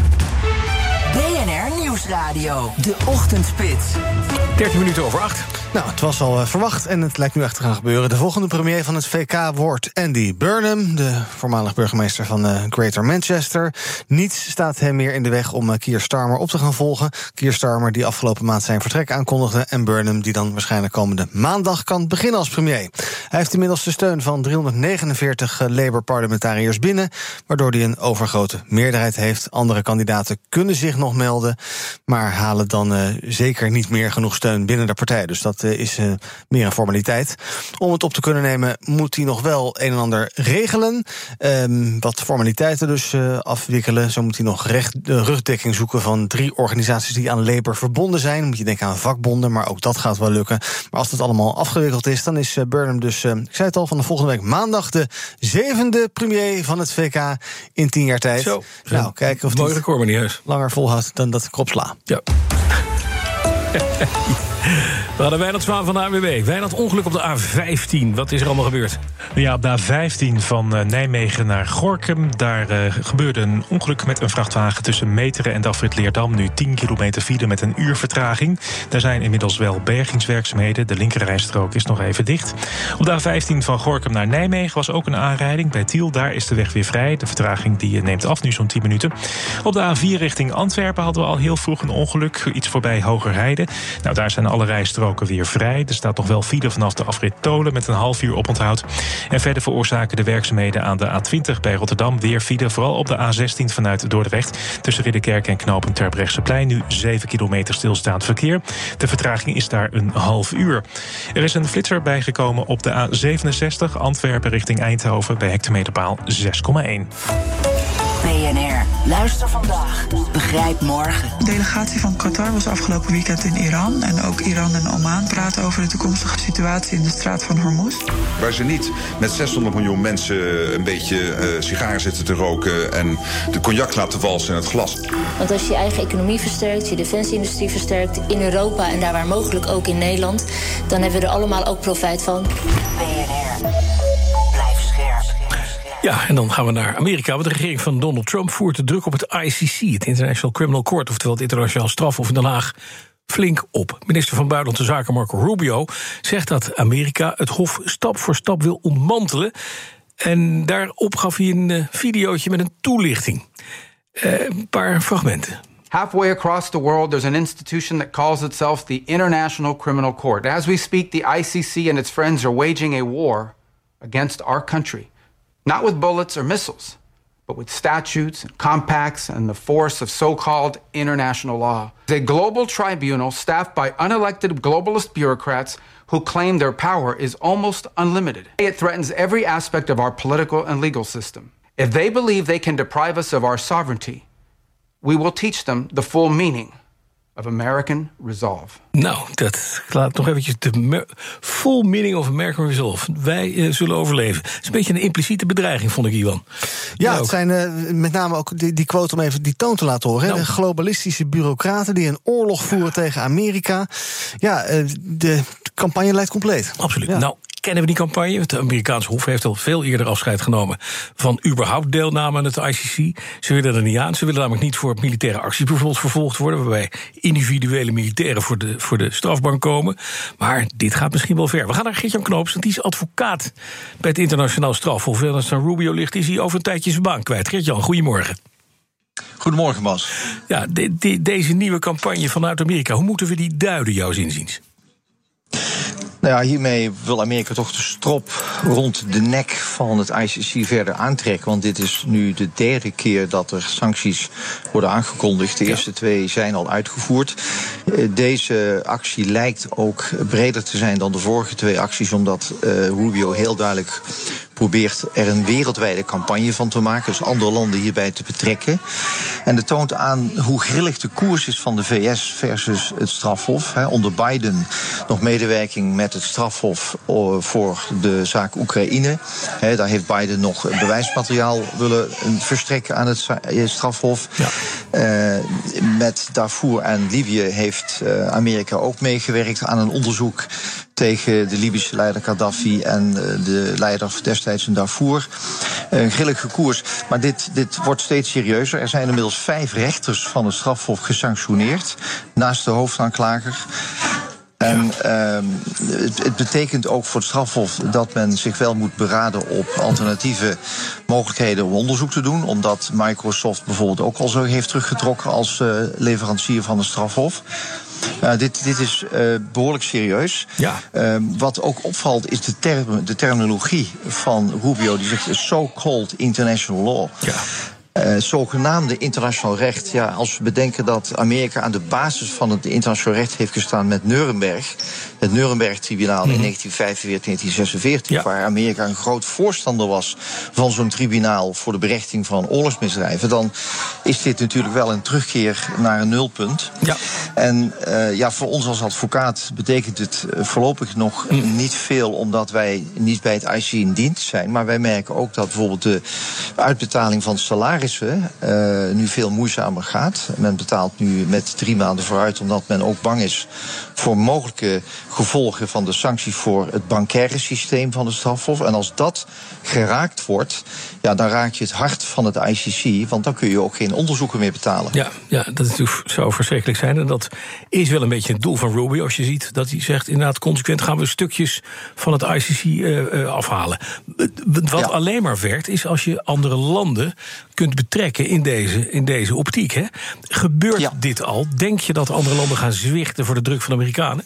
B N R Nieuwsradio, de ochtendspits. dertien minuten over acht. Nou, het was al uh, verwacht en het lijkt nu echt te gaan gebeuren. De volgende premier van het V K wordt Andy Burnham, de voormalig burgemeester van uh, Greater Manchester. Niets staat hem meer in de weg om uh, Keir Starmer op te gaan volgen. Keir Starmer die afgelopen maand zijn vertrek aankondigde, en Burnham die dan waarschijnlijk komende maandag kan beginnen als premier. Hij heeft inmiddels de steun van driehonderdnegenenveertig uh, Labour-parlementariërs binnen, waardoor hij een overgrote meerderheid heeft. Andere kandidaten kunnen zich nog melden, maar halen dan uh, zeker niet meer genoeg steun binnen de partij. Dus dat uh, is uh, meer een formaliteit. Om het op te kunnen nemen moet hij nog wel een en ander regelen. Um, wat formaliteiten dus uh, afwikkelen. Zo moet hij nog recht, uh, rugdekking zoeken van drie organisaties die aan Labour verbonden zijn. Dan moet je denken aan vakbonden, maar ook dat gaat wel lukken. Maar als het allemaal afgewikkeld is, dan is uh, Burnham dus, uh, ik zei het al, van de volgende week maandag de zevende premier van het V K in tien jaar tijd. Zo, nou, kijken of hij record, maar niet heus. langer volhoudt dan dat ik opsla. Ja. We hadden Wijnand Zwaan van de A N W B. Wijnand, ongeluk op de A vijftien. Wat is er allemaal gebeurd? Ja, op de A vijftien van uh, Nijmegen naar Gorinchem. Daar uh, gebeurde een ongeluk met een vrachtwagen tussen Meteren en de afrit Leerdam. Nu tien kilometer file met een uur vertraging. Daar zijn inmiddels wel bergingswerkzaamheden. De linkerrijstrook is nog even dicht. Op de A vijftien van Gorinchem naar Nijmegen was ook een aanrijding. Bij Tiel, daar is de weg weer vrij. De vertraging die neemt af, nu zo'n tien minuten. Op de A vier richting Antwerpen hadden we al heel vroeg een ongeluk. Iets voorbij Hogerheide. Nou, daar zijn alle rijstroken weer vrij. Er staat nog wel file vanaf de afrit Tolen met een half uur oponthoud. En verder veroorzaken de werkzaamheden aan de A twintig bij Rotterdam weer file. Vooral op de A zestien vanuit Dordrecht. Tussen Ridderkerk en knooppunt Terbrechtseplein nu zeven kilometer stilstaand verkeer. De vertraging is daar een half uur. Er is een flitser bijgekomen op de A zevenenzestig Antwerpen richting Eindhoven bij hectometerpaal zes komma één. B N R. Luister vandaag. Begrijp morgen. De delegatie van Qatar was afgelopen weekend in Iran. En ook Iran en Oman praten over de toekomstige situatie in de straat van Hormuz. Waar ze niet met zeshonderd miljoen mensen een beetje uh, sigaren zitten te roken en de cognac laten walsen in het glas. Want als je je eigen economie versterkt, je defensieindustrie versterkt in Europa en daar waar mogelijk ook in Nederland, dan hebben we er allemaal ook profijt van. B N R. Blijf scherp. Ja, en dan gaan we naar Amerika. Want de regering van Donald Trump voert de druk op het I C C, het International Criminal Court, oftewel het internationaal strafhof in Den Haag, flink op. Minister van Buitenlandse Zaken Marco Rubio zegt dat Amerika het hof stap voor stap wil ontmantelen. En daarop gaf hij een uh, videootje met een toelichting. Uh, een paar fragmenten. Halfway across the world, there's an institution that calls itself the International Criminal Court. As we speak, the I C C and its friends are waging a war against our country. Not with bullets or missiles, but with statutes, compacts, and the force of so-called international law. It's a global tribunal staffed by unelected globalist bureaucrats who claim their power is almost unlimited. It threatens every aspect of our political and legal system. If they believe they can deprive us of our sovereignty, we will teach them the full meaning of American resolve. Nou, dat laat nog eventjes de full meaning of American resolve. Wij uh, zullen overleven. Het is een beetje een impliciete bedreiging, vond ik, Iwan. Ja, het zijn uh, met name ook die, die quote om even die toon te laten horen. Nou. De globalistische bureaucraten die een oorlog voeren tegen Amerika. Ja, uh, de campagne lijkt compleet. Absoluut. Ja. Nou, kennen we die campagne? Het Amerikaanse Hof heeft al veel eerder afscheid genomen van überhaupt deelname aan het I C C. Ze willen er niet aan. Ze willen namelijk niet voor militaire acties bijvoorbeeld vervolgd worden, waarbij individuele militairen voor de, voor de strafbank komen. Maar dit gaat misschien wel ver. We gaan naar Geert-Jan Knoops, want die is advocaat bij het Internationaal Strafhof. En als er Rubio ligt, is hij over een tijdje zijn baan kwijt. Geert-Jan, goedemorgen. Goedemorgen, Bas. Ja, de, de, deze nieuwe campagne vanuit Amerika, hoe moeten we die duiden, jouw inziens? Nou ja, hiermee wil Amerika toch de strop rond de nek van het I C C verder aantrekken. Want dit is nu de derde keer dat er sancties worden aangekondigd. De ja. eerste twee zijn al uitgevoerd. Deze actie lijkt ook breder te zijn dan de vorige twee acties, omdat uh, Rubio heel duidelijk probeert er een wereldwijde campagne van te maken, dus andere landen hierbij te betrekken. En dat toont aan hoe grillig de koers is van de V S versus het strafhof. He, onder Biden nog medewerking met het strafhof voor de zaak Oekraïne. He, daar heeft Biden nog bewijsmateriaal willen verstrekken aan het strafhof. Ja. Uh, met Darfur en Libië heeft uh, Amerika ook meegewerkt aan een onderzoek tegen de Libische leider Gaddafi en de leider destijds in Darfur. Een grillige koers. Maar dit, dit wordt steeds serieuzer. Er zijn inmiddels vijf rechters van het strafhof gesanctioneerd, naast de hoofdaanklager. En uh, het, het betekent ook voor het strafhof dat men zich wel moet beraden op alternatieve mogelijkheden om onderzoek te doen. Omdat Microsoft bijvoorbeeld ook al zo heeft teruggetrokken als uh, leverancier van het strafhof. Uh, dit, dit is uh, behoorlijk serieus. Ja. Uh, wat ook opvalt is de, term, de terminologie van Rubio. Die zegt so-called international law. Ja. Uh, zogenaamde internationaal recht. Ja, als we bedenken dat Amerika aan de basis van het internationaal recht heeft gestaan met Nuremberg, het Nuremberg-tribunaal mm-hmm. in negentien vijfenveertig, negentien zesenveertig, ja. waar Amerika een groot voorstander was van zo'n tribunaal voor de berechting van oorlogsmisdrijven, dan is dit natuurlijk wel een terugkeer naar een nulpunt. Ja. En uh, ja, voor ons als advocaat betekent het voorlopig nog mm. niet veel, omdat wij niet bij het I C C in dienst zijn. Maar wij merken ook dat bijvoorbeeld de uitbetaling van salaris Uh, nu veel moeizamer gaat. Men betaalt nu met drie maanden vooruit, omdat men ook bang is voor mogelijke gevolgen van de sancties voor het bancaire systeem van het strafhof. En als dat geraakt wordt, ja, dan raak je het hart van het I C C, want dan kun je ook geen onderzoeken meer betalen. Ja, ja, dat is natuurlijk, zou verschrikkelijk zijn. En dat is wel een beetje het doel van Rubio, als je ziet dat hij zegt, inderdaad, consequent gaan we stukjes van het I C C uh, uh, afhalen. Wat ja. alleen maar werkt, is als je andere landen kunt betrekken in deze, in deze optiek. Hè? Gebeurt ja. dit al? Denk je dat andere landen gaan zwichten voor de druk van de Amerikanen?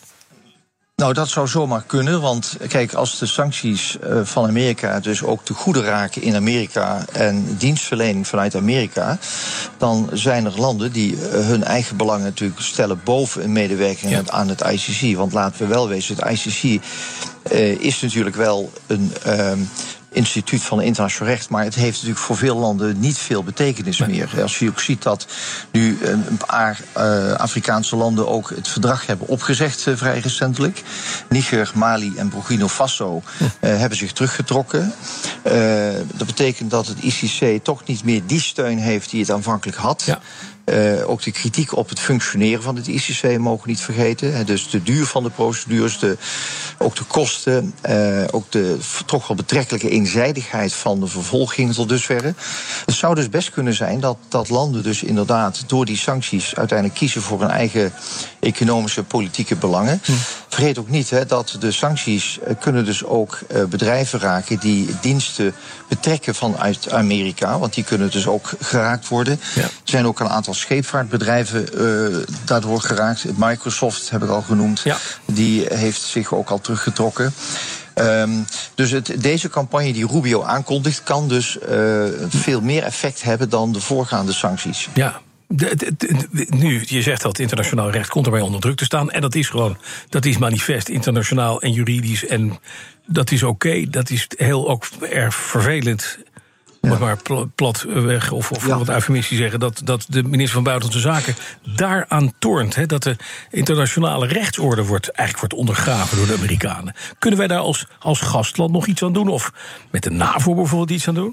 Nou, dat zou zomaar kunnen, want kijk, als de sancties uh, van Amerika dus ook te goede raken in Amerika en dienstverlening vanuit Amerika, dan zijn er landen die uh, hun eigen belangen natuurlijk stellen boven een medewerking ja. aan het I C C. Want laten we wel wezen, het I C C uh, is natuurlijk wel een Uh, instituut van internationaal recht, maar het heeft natuurlijk voor veel landen niet veel betekenis meer. Als je ook ziet dat nu een paar uh, Afrikaanse landen ook het verdrag hebben opgezegd, uh, vrij recentelijk. Niger, Mali en Burkina Faso uh, hebben zich teruggetrokken. Uh, dat betekent dat het I C C toch niet meer die steun heeft die het aanvankelijk had. Ja. Uh, ook de kritiek op het functioneren van het I C C mogen we niet vergeten. He, dus de duur van de procedures, de, ook de kosten, uh, ook de toch wel betrekkelijke eenzijdigheid van de vervolging tot dusverre. Het zou dus best kunnen zijn dat, dat landen dus inderdaad door die sancties uiteindelijk kiezen voor hun eigen economische, politieke belangen. Hm. Vergeet ook niet he, dat de sancties uh, kunnen dus ook uh, bedrijven raken die diensten betrekken vanuit Amerika, want die kunnen dus ook geraakt worden. Ja. Er zijn ook een aantal scheepvaartbedrijven uh, daardoor geraakt. Microsoft heb ik al genoemd. Ja. Die heeft zich ook al teruggetrokken. Um, dus het, deze campagne die Rubio aankondigt kan dus uh, veel meer effect hebben dan de voorgaande sancties. Ja. De, de, de, nu, je zegt dat internationaal recht komt erbij onder druk te staan. En dat is gewoon, dat is manifest internationaal en juridisch. En dat is oké, okay, dat is heel ook erg vervelend. Ja. Maar plat weg, of, of ja. wat eufemistisch zeggen, dat, dat de minister van Buitenlandse Zaken daaraan tornt. Hè, dat de internationale rechtsorde wordt, eigenlijk wordt ondergraven door de Amerikanen. Kunnen wij daar als, als gastland nog iets aan doen? Of met de NAVO bijvoorbeeld iets aan doen?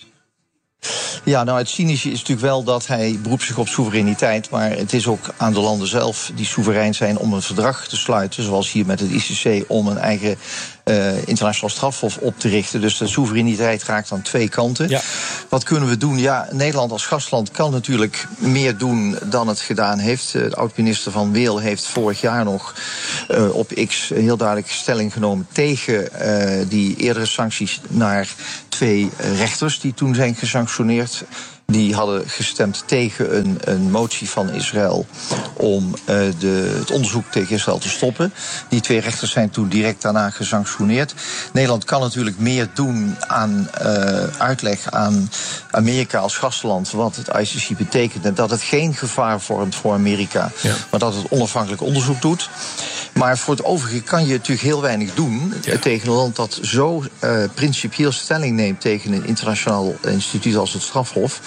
Ja, nou het cynische is natuurlijk wel dat hij beroept zich op soevereiniteit, maar het is ook aan de landen zelf die soeverein zijn om een verdrag te sluiten, zoals hier met het I C C, om een eigen uh, internationaal strafhof op te richten. Dus de soevereiniteit raakt aan twee kanten. Ja. Wat kunnen we doen? Ja, Nederland als gastland kan natuurlijk meer doen dan het gedaan heeft. De oud-minister Van Weel heeft vorig jaar nog uh, op X heel duidelijk stelling genomen tegen uh, die eerdere sancties naar twee rechters die toen zijn gesanctioneerd. Die hadden gestemd tegen een, een motie van Israël om uh, de, het onderzoek tegen Israël te stoppen. Die twee rechters zijn toen direct daarna gesanctioneerd. Nederland kan natuurlijk meer doen aan uh, uitleg aan Amerika als gastland wat het I C C betekent en dat het geen gevaar vormt voor Amerika, ja. maar dat het onafhankelijk onderzoek doet. Maar voor het overige kan je natuurlijk heel weinig doen ja. tegen een land dat zo uh, principieel stelling neemt tegen een internationaal instituut als het Strafhof.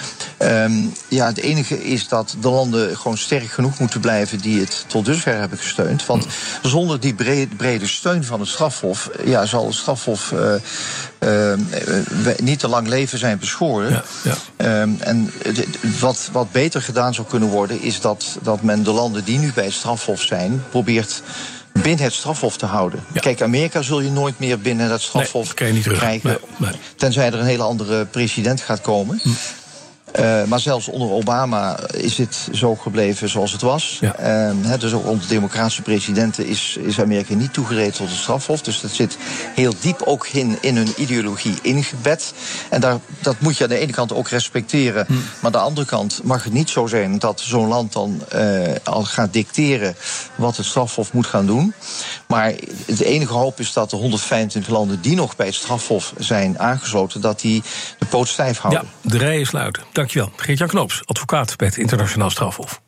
Um, ja, het enige is dat de landen gewoon sterk genoeg moeten blijven die het tot dusver hebben gesteund. Want zonder die brede, brede steun van het Strafhof, ja, zal het Strafhof uh, uh, niet te lang leven zijn beschoren. Ja, ja. Um, en wat, wat beter gedaan zou kunnen worden, is dat, dat men de landen die nu bij het Strafhof zijn, probeert binnen het strafhof te houden. Ja. Kijk, Amerika zul je nooit meer binnen het strafhof nee, niet krijgen. Nee, nee. Tenzij er een hele andere president gaat komen. Hm. Uh, maar zelfs onder Obama is het zo gebleven zoals het was. Ja. Uh, he, dus ook onder democratische presidenten is, is Amerika niet toegereden tot het strafhof. Dus dat zit heel diep ook in, in hun ideologie ingebed. En daar, dat moet je aan de ene kant ook respecteren. Hm. Maar aan de andere kant mag het niet zo zijn dat zo'n land dan uh, al gaat dicteren wat het strafhof moet gaan doen. Maar het enige hoop is dat de honderdvijfentwintig landen die nog bij het strafhof zijn aangesloten, dat die de poot stijf houden. Ja, de rijen sluiten. Dankjewel. Geert-Jan Knoops, advocaat bij het Internationaal Strafhof.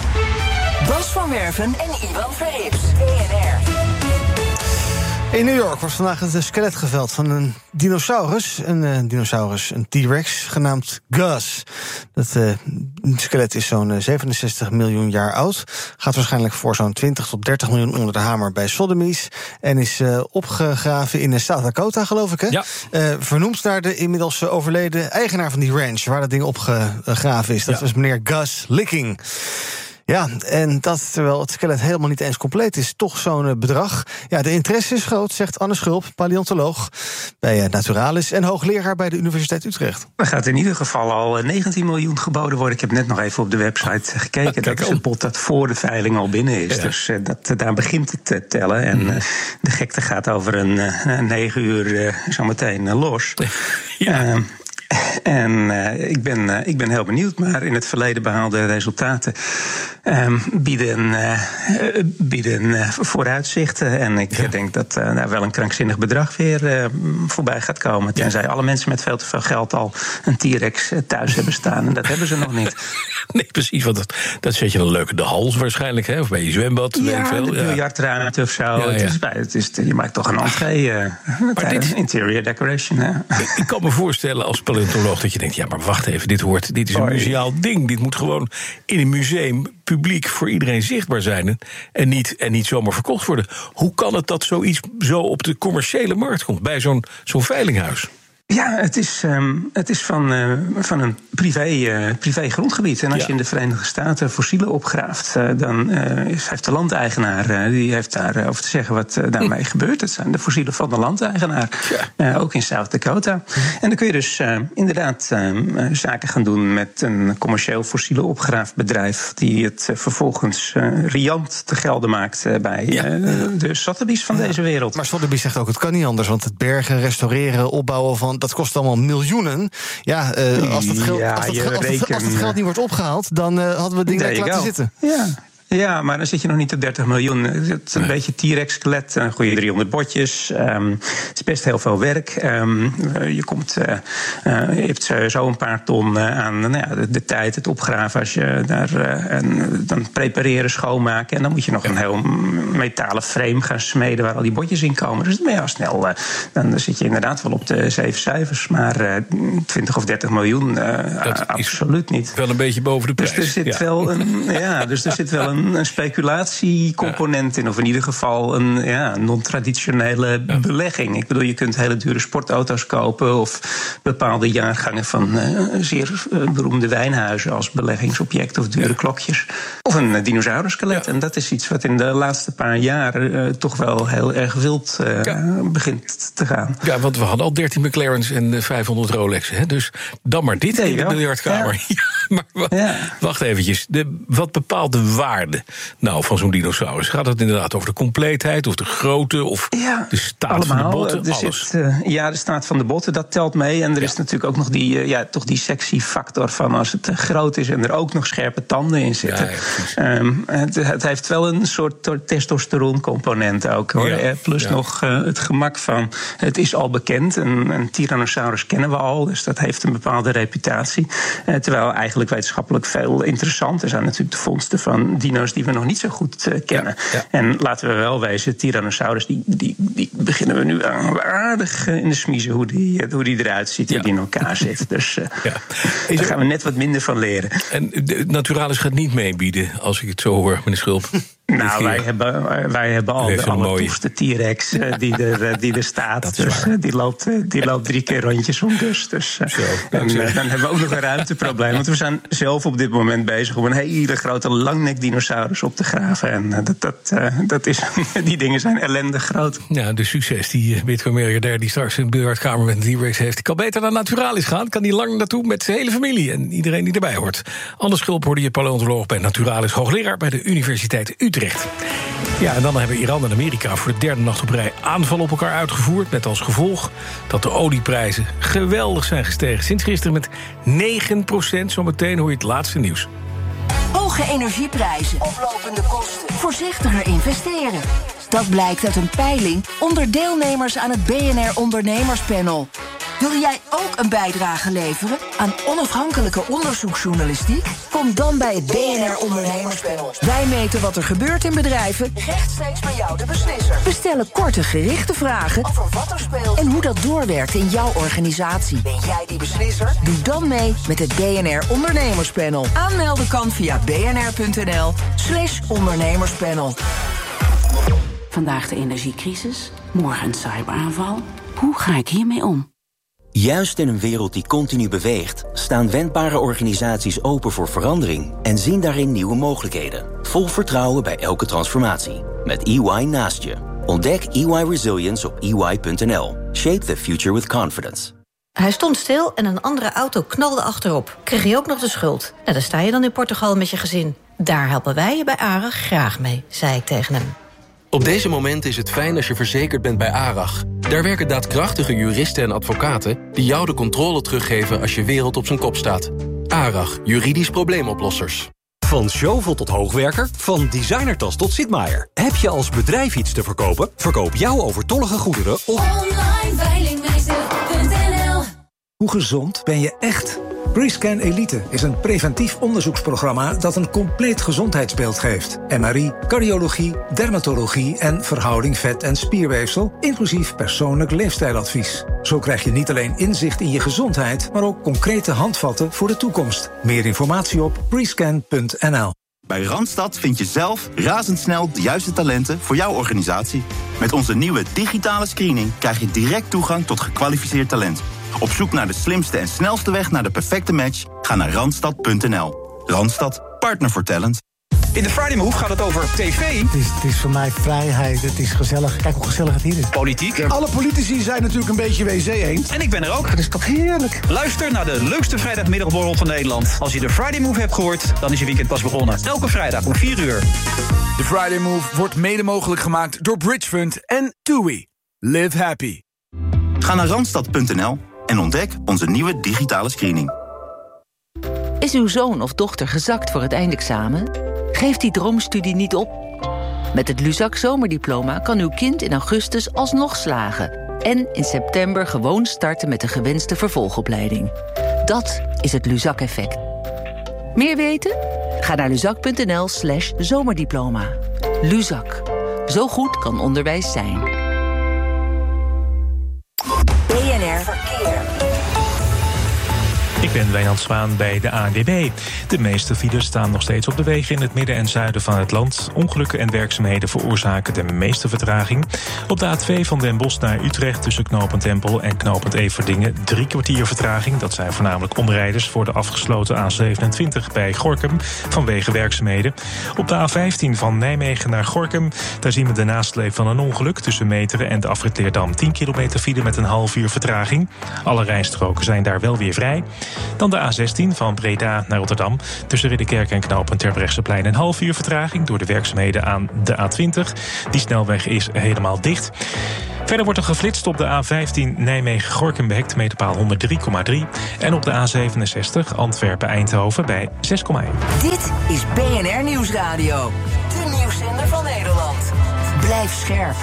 Bas van Werven en Ivan Verrips, B N R. In New York wordt vandaag het skelet geveld van een dinosaurus. Een uh, dinosaurus, een T-Rex, genaamd Gus. Dat uh, skelet is zo'n uh, zevenenzestig miljoen jaar oud. Gaat waarschijnlijk voor zo'n twintig tot dertig miljoen onder de hamer bij Sotheby's. En is uh, opgegraven in South Dakota, geloof ik, hè? Ja. Uh, vernoemd naar de inmiddels overleden eigenaar van die ranch, waar dat ding opgegraven is. Dat ja. was meneer Gus Licking. Ja, en dat terwijl het skelet helemaal niet eens compleet is, toch zo'n bedrag. Ja, de interesse is groot, zegt Anne Schulp, paleontoloog bij Naturalis en hoogleraar bij de Universiteit Utrecht. Er gaat in ieder geval al negentien miljoen geboden worden. Ik heb net nog even op de website gekeken. Ja, dat is een bod dat voor de veiling al binnen is. Ja. Dus uh, dat, daar begint het te tellen. En uh, de gekte gaat over een uh, negen uur uh, zometeen uh, los. Ja. Uh, En uh, ik, ben, uh, ik ben heel benieuwd, maar in het verleden behaalde resultaten um, bieden, uh, bieden uh, vooruitzichten. En ik ja. denk dat uh, daar wel een krankzinnig bedrag weer uh, voorbij gaat komen. Tenzij ja. alle mensen met veel te veel geld al een T-Rex thuis hebben staan. En dat hebben ze nog niet. Nee, precies, want dat, dat zet je dan leuk in de hals waarschijnlijk, hè? Of bij je zwembad, ja, weet ik veel. De ja, biljartruimte of zo. Ja, ja. Het is, het is, je maakt toch een entree, uh, dit, interior decoration. Hè? Ik, ik kan me voorstellen als paleontoloog dat je denkt, ja, maar wacht even, dit hoort, dit is een museaal ding. Dit moet gewoon in een museum publiek voor iedereen zichtbaar zijn en niet, en niet zomaar verkocht worden. Hoe kan het dat zoiets zo op de commerciële markt komt, bij zo'n, zo'n veilinghuis? Ja, het is, um, het is van, uh, van een privé, uh, privé grondgebied. En als ja. je in de Verenigde Staten fossielen opgraaft, uh, dan uh, heeft de landeigenaar uh, die heeft daar uh, over te zeggen wat uh, daarmee gebeurt. Het zijn de fossielen van de landeigenaar, ja. uh, ook in South Dakota. Mm-hmm. En dan kun je dus uh, inderdaad uh, zaken gaan doen met een commercieel fossiele opgraafbedrijf die het uh, vervolgens uh, riant te gelden maakt uh, bij uh, ja. de Sotheby's van ja. deze wereld. Maar Sotheby's zegt ook, het kan niet anders, want het bergen, restaureren, opbouwen van dat kost allemaal miljoenen. Ja, uh, als, dat geld, ja, als, dat, als, dat, als dat geld niet wordt opgehaald, dan uh, hadden we dingen laten zitten. Ja. Ja, maar dan zit je nog niet op dertig miljoen. Het is een nee. beetje T-Rex-skelet, een goede driehonderd botjes. Um, het is best heel veel werk. Um, je, komt, uh, uh, je hebt zo een paar ton uh, aan nou ja, de, de tijd, het opgraven als je daar uh, en dan prepareren, schoonmaken. En dan moet je nog een heel metalen frame gaan smeden waar al die botjes in komen. Dus dan ben je al snel. Uh, dan zit je inderdaad wel op de zeven cijfers. Maar uh, twintig of dertig miljoen, uh, dat absoluut niet. Wel een beetje boven de prijs. Dus er zit ja. wel een, ja, dus er zit wel een. een speculatiecomponent in, of in ieder geval een ja, non-traditionele ja. belegging. Ik bedoel, je kunt hele dure sportauto's kopen of bepaalde jaargangen van uh, zeer uh, beroemde wijnhuizen als beleggingsobject of dure ja. klokjes. Of een uh, dinosauruskelet. Ja. En dat is iets wat in de laatste paar jaar uh, toch wel heel erg wild uh, ja. begint te gaan. Ja, want we hadden al dertien McLaren's en vijfhonderd Rolexen. Hè? Dus dan maar dit in de biljartkamer. Ja. Ja, maar w- ja. wacht eventjes. De, wat bepaalt de waarde nou van zo'n dinosaurus? Gaat het inderdaad over de compleetheid of de grootte of ja, de staat allemaal, van de botten? Er alles. Zit, uh, ja, de staat van de botten, dat telt mee. En er ja. is natuurlijk ook nog die, uh, ja, toch die sexy factor van als het uh, groot is en er ook nog scherpe tanden in zitten. Ja, ja, um, het, het heeft wel een soort testosteroncomponent ook, hoor. Ja, Plus ja. nog uh, het gemak van, het is al bekend. Een, een Tyrannosaurus kennen we al, dus dat heeft een bepaalde reputatie. Uh, terwijl eigenlijk wetenschappelijk veel interessanter zijn natuurlijk de vondsten van dino's die we nog niet zo goed uh, kennen. Ja, ja. En laten we wel wezen, Tyrannosaurus, die, die, die beginnen we nu aardig uh, in de smiezen hoe die, uh, hoe die eruit ziet, ja. hoe die in elkaar zit. Dus uh, ja. daar er... gaan we net wat minder van leren. En de Naturalis gaat niet meebieden, als ik het zo hoor, meneer Schulp. Nou, wij hebben, wij hebben al de allertoefste T-Rex uh, die, er, die er staat. Dus, uh, die, loopt, uh, die loopt drie keer rondjes om dus. dus uh, zo, en uh, dan hebben we ook nog een ruimteprobleem. Want we zijn zelf op dit moment bezig om een hele grote langnek-dinosaurus op te graven. En uh, dat, dat, uh, dat is, die dingen zijn ellendig groot. Ja, de succes die uh, Bitcoin-miljardair die straks in de biljartkamer met een T-Rex heeft, die kan beter naar Naturalis gaan. Kan die lang naartoe met zijn hele familie en iedereen die erbij hoort. Anders Schulp hoorde je paleontoloog bij Naturalis, hoogleraar bij de Universiteit Utrecht. Ja, en dan hebben Iran en Amerika voor de derde nacht op rij aanvallen op elkaar uitgevoerd, met als gevolg dat de olieprijzen geweldig zijn gestegen. Sinds gisteren met negen procent. Zometeen hoor je het laatste nieuws. Hoge energieprijzen, oplopende kosten, voorzichtiger investeren. Dat blijkt uit een peiling onder deelnemers aan het B N R Ondernemerspanel. Wil jij ook een bijdrage leveren aan onafhankelijke onderzoeksjournalistiek? Kom dan bij het B N R Ondernemerspanel. Wij meten wat er gebeurt in bedrijven, rechtstreeks bij jou de beslisser. We stellen korte, gerichte vragen over wat er speelt en hoe dat doorwerkt in jouw organisatie. Ben jij die beslisser? Doe dan mee met het B N R Ondernemerspanel. Aanmelden kan via bnr.nl slash ondernemerspanel. Vandaag de energiecrisis, morgen een cyberaanval. Hoe ga ik hiermee om? Juist in een wereld die continu beweegt, staan wendbare organisaties open voor verandering en zien daarin nieuwe mogelijkheden. Vol vertrouwen bij elke transformatie. Met E Y naast je. Ontdek E Y Resilience op e y punt n l. Shape the future with confidence. Hij stond stil en een andere auto knalde achterop. Kreeg je ook nog de schuld? Nou, dan sta je dan in Portugal met je gezin. Daar helpen wij je bij ARAG graag mee, zei ik tegen hem. Op deze moment is het fijn als je verzekerd bent bij ARAG. Daar werken daadkrachtige juristen en advocaten die jou de controle teruggeven als je wereld op zijn kop staat. ARAG, juridisch probleemoplossers. Van Zjovel tot hoogwerker, van designertas tot Sitmaier. Heb je als bedrijf iets te verkopen? Verkoop jouw overtollige goederen op online veilingmeester punt n l. Hoe gezond ben je echt? Prescan Elite is een preventief onderzoeksprogramma dat een compleet gezondheidsbeeld geeft. M R I, cardiologie, dermatologie en verhouding vet- en spierweefsel, inclusief persoonlijk leefstijladvies. Zo krijg je niet alleen inzicht in je gezondheid, maar ook concrete handvatten voor de toekomst. Meer informatie op prescan punt n l. Bij Randstad vind je zelf razendsnel de juiste talenten voor jouw organisatie. Met onze nieuwe digitale screening krijg je direct toegang tot gekwalificeerd talent. Op zoek naar de slimste en snelste weg naar de perfecte match? Ga naar randstad punt n l. Randstad, partner voor talent. In de Friday Move gaat het over tv. Het is, het is voor mij vrijheid, het is gezellig. Kijk hoe gezellig het hier is. Politiek. Alle politici zijn natuurlijk een beetje W C eens. En ik ben er ook. Dat is toch heerlijk. Luister naar de leukste vrijdagmiddagborrel van Nederland. Als je de Friday Move hebt gehoord, dan is je weekend pas begonnen. Elke vrijdag om vier uur. De Friday Move wordt mede mogelijk gemaakt door Bridgefund en TUI. Live happy. Ga naar randstad punt n l en ontdek onze nieuwe digitale screening. Is uw zoon of dochter gezakt voor het eindexamen? Geef die droomstudie niet op. Met het Luzak zomerdiploma kan uw kind in augustus alsnog slagen en in september gewoon starten met de gewenste vervolgopleiding. Dat is het Luzak-effect. Meer weten? Ga naar luzak.nl slash zomerdiploma. Luzak. Zo goed kan onderwijs zijn. B N R Verkeer. Ik ben Wijnand Zwaan bij de A N W B. De meeste files staan nog steeds op de wegen in het midden en zuiden van het land. Ongelukken en werkzaamheden veroorzaken de meeste vertraging. Op de A twee van Den Bosch naar Utrecht tussen knooppunt Empel en knooppunt Everdingen drie kwartier vertraging. Dat zijn voornamelijk omrijders voor de afgesloten A zevenentwintig bij Gorinchem vanwege werkzaamheden. Op de A vijftien van Nijmegen naar Gorinchem, daar zien we de nasleep van een ongeluk tussen Meteren en de afrit Leerdam. tien kilometer file met een half uur vertraging. Alle rijstroken zijn daar wel weer vrij. Dan de A zestien van Breda naar Rotterdam. Tussen Ridderkerk en knooppunt Terbrechtseplein een half uur vertraging door de werkzaamheden aan de A twintig. Die snelweg is helemaal dicht. Verder wordt er geflitst op de A vijftien Nijmegen-Gorinchem bij hectometerpaal honderd drie komma drie. En op de A zevenenzestig Antwerpen-Eindhoven bij zes komma één. Dit is B N R Nieuwsradio. De nieuwszender van Nederland. Blijf scherp.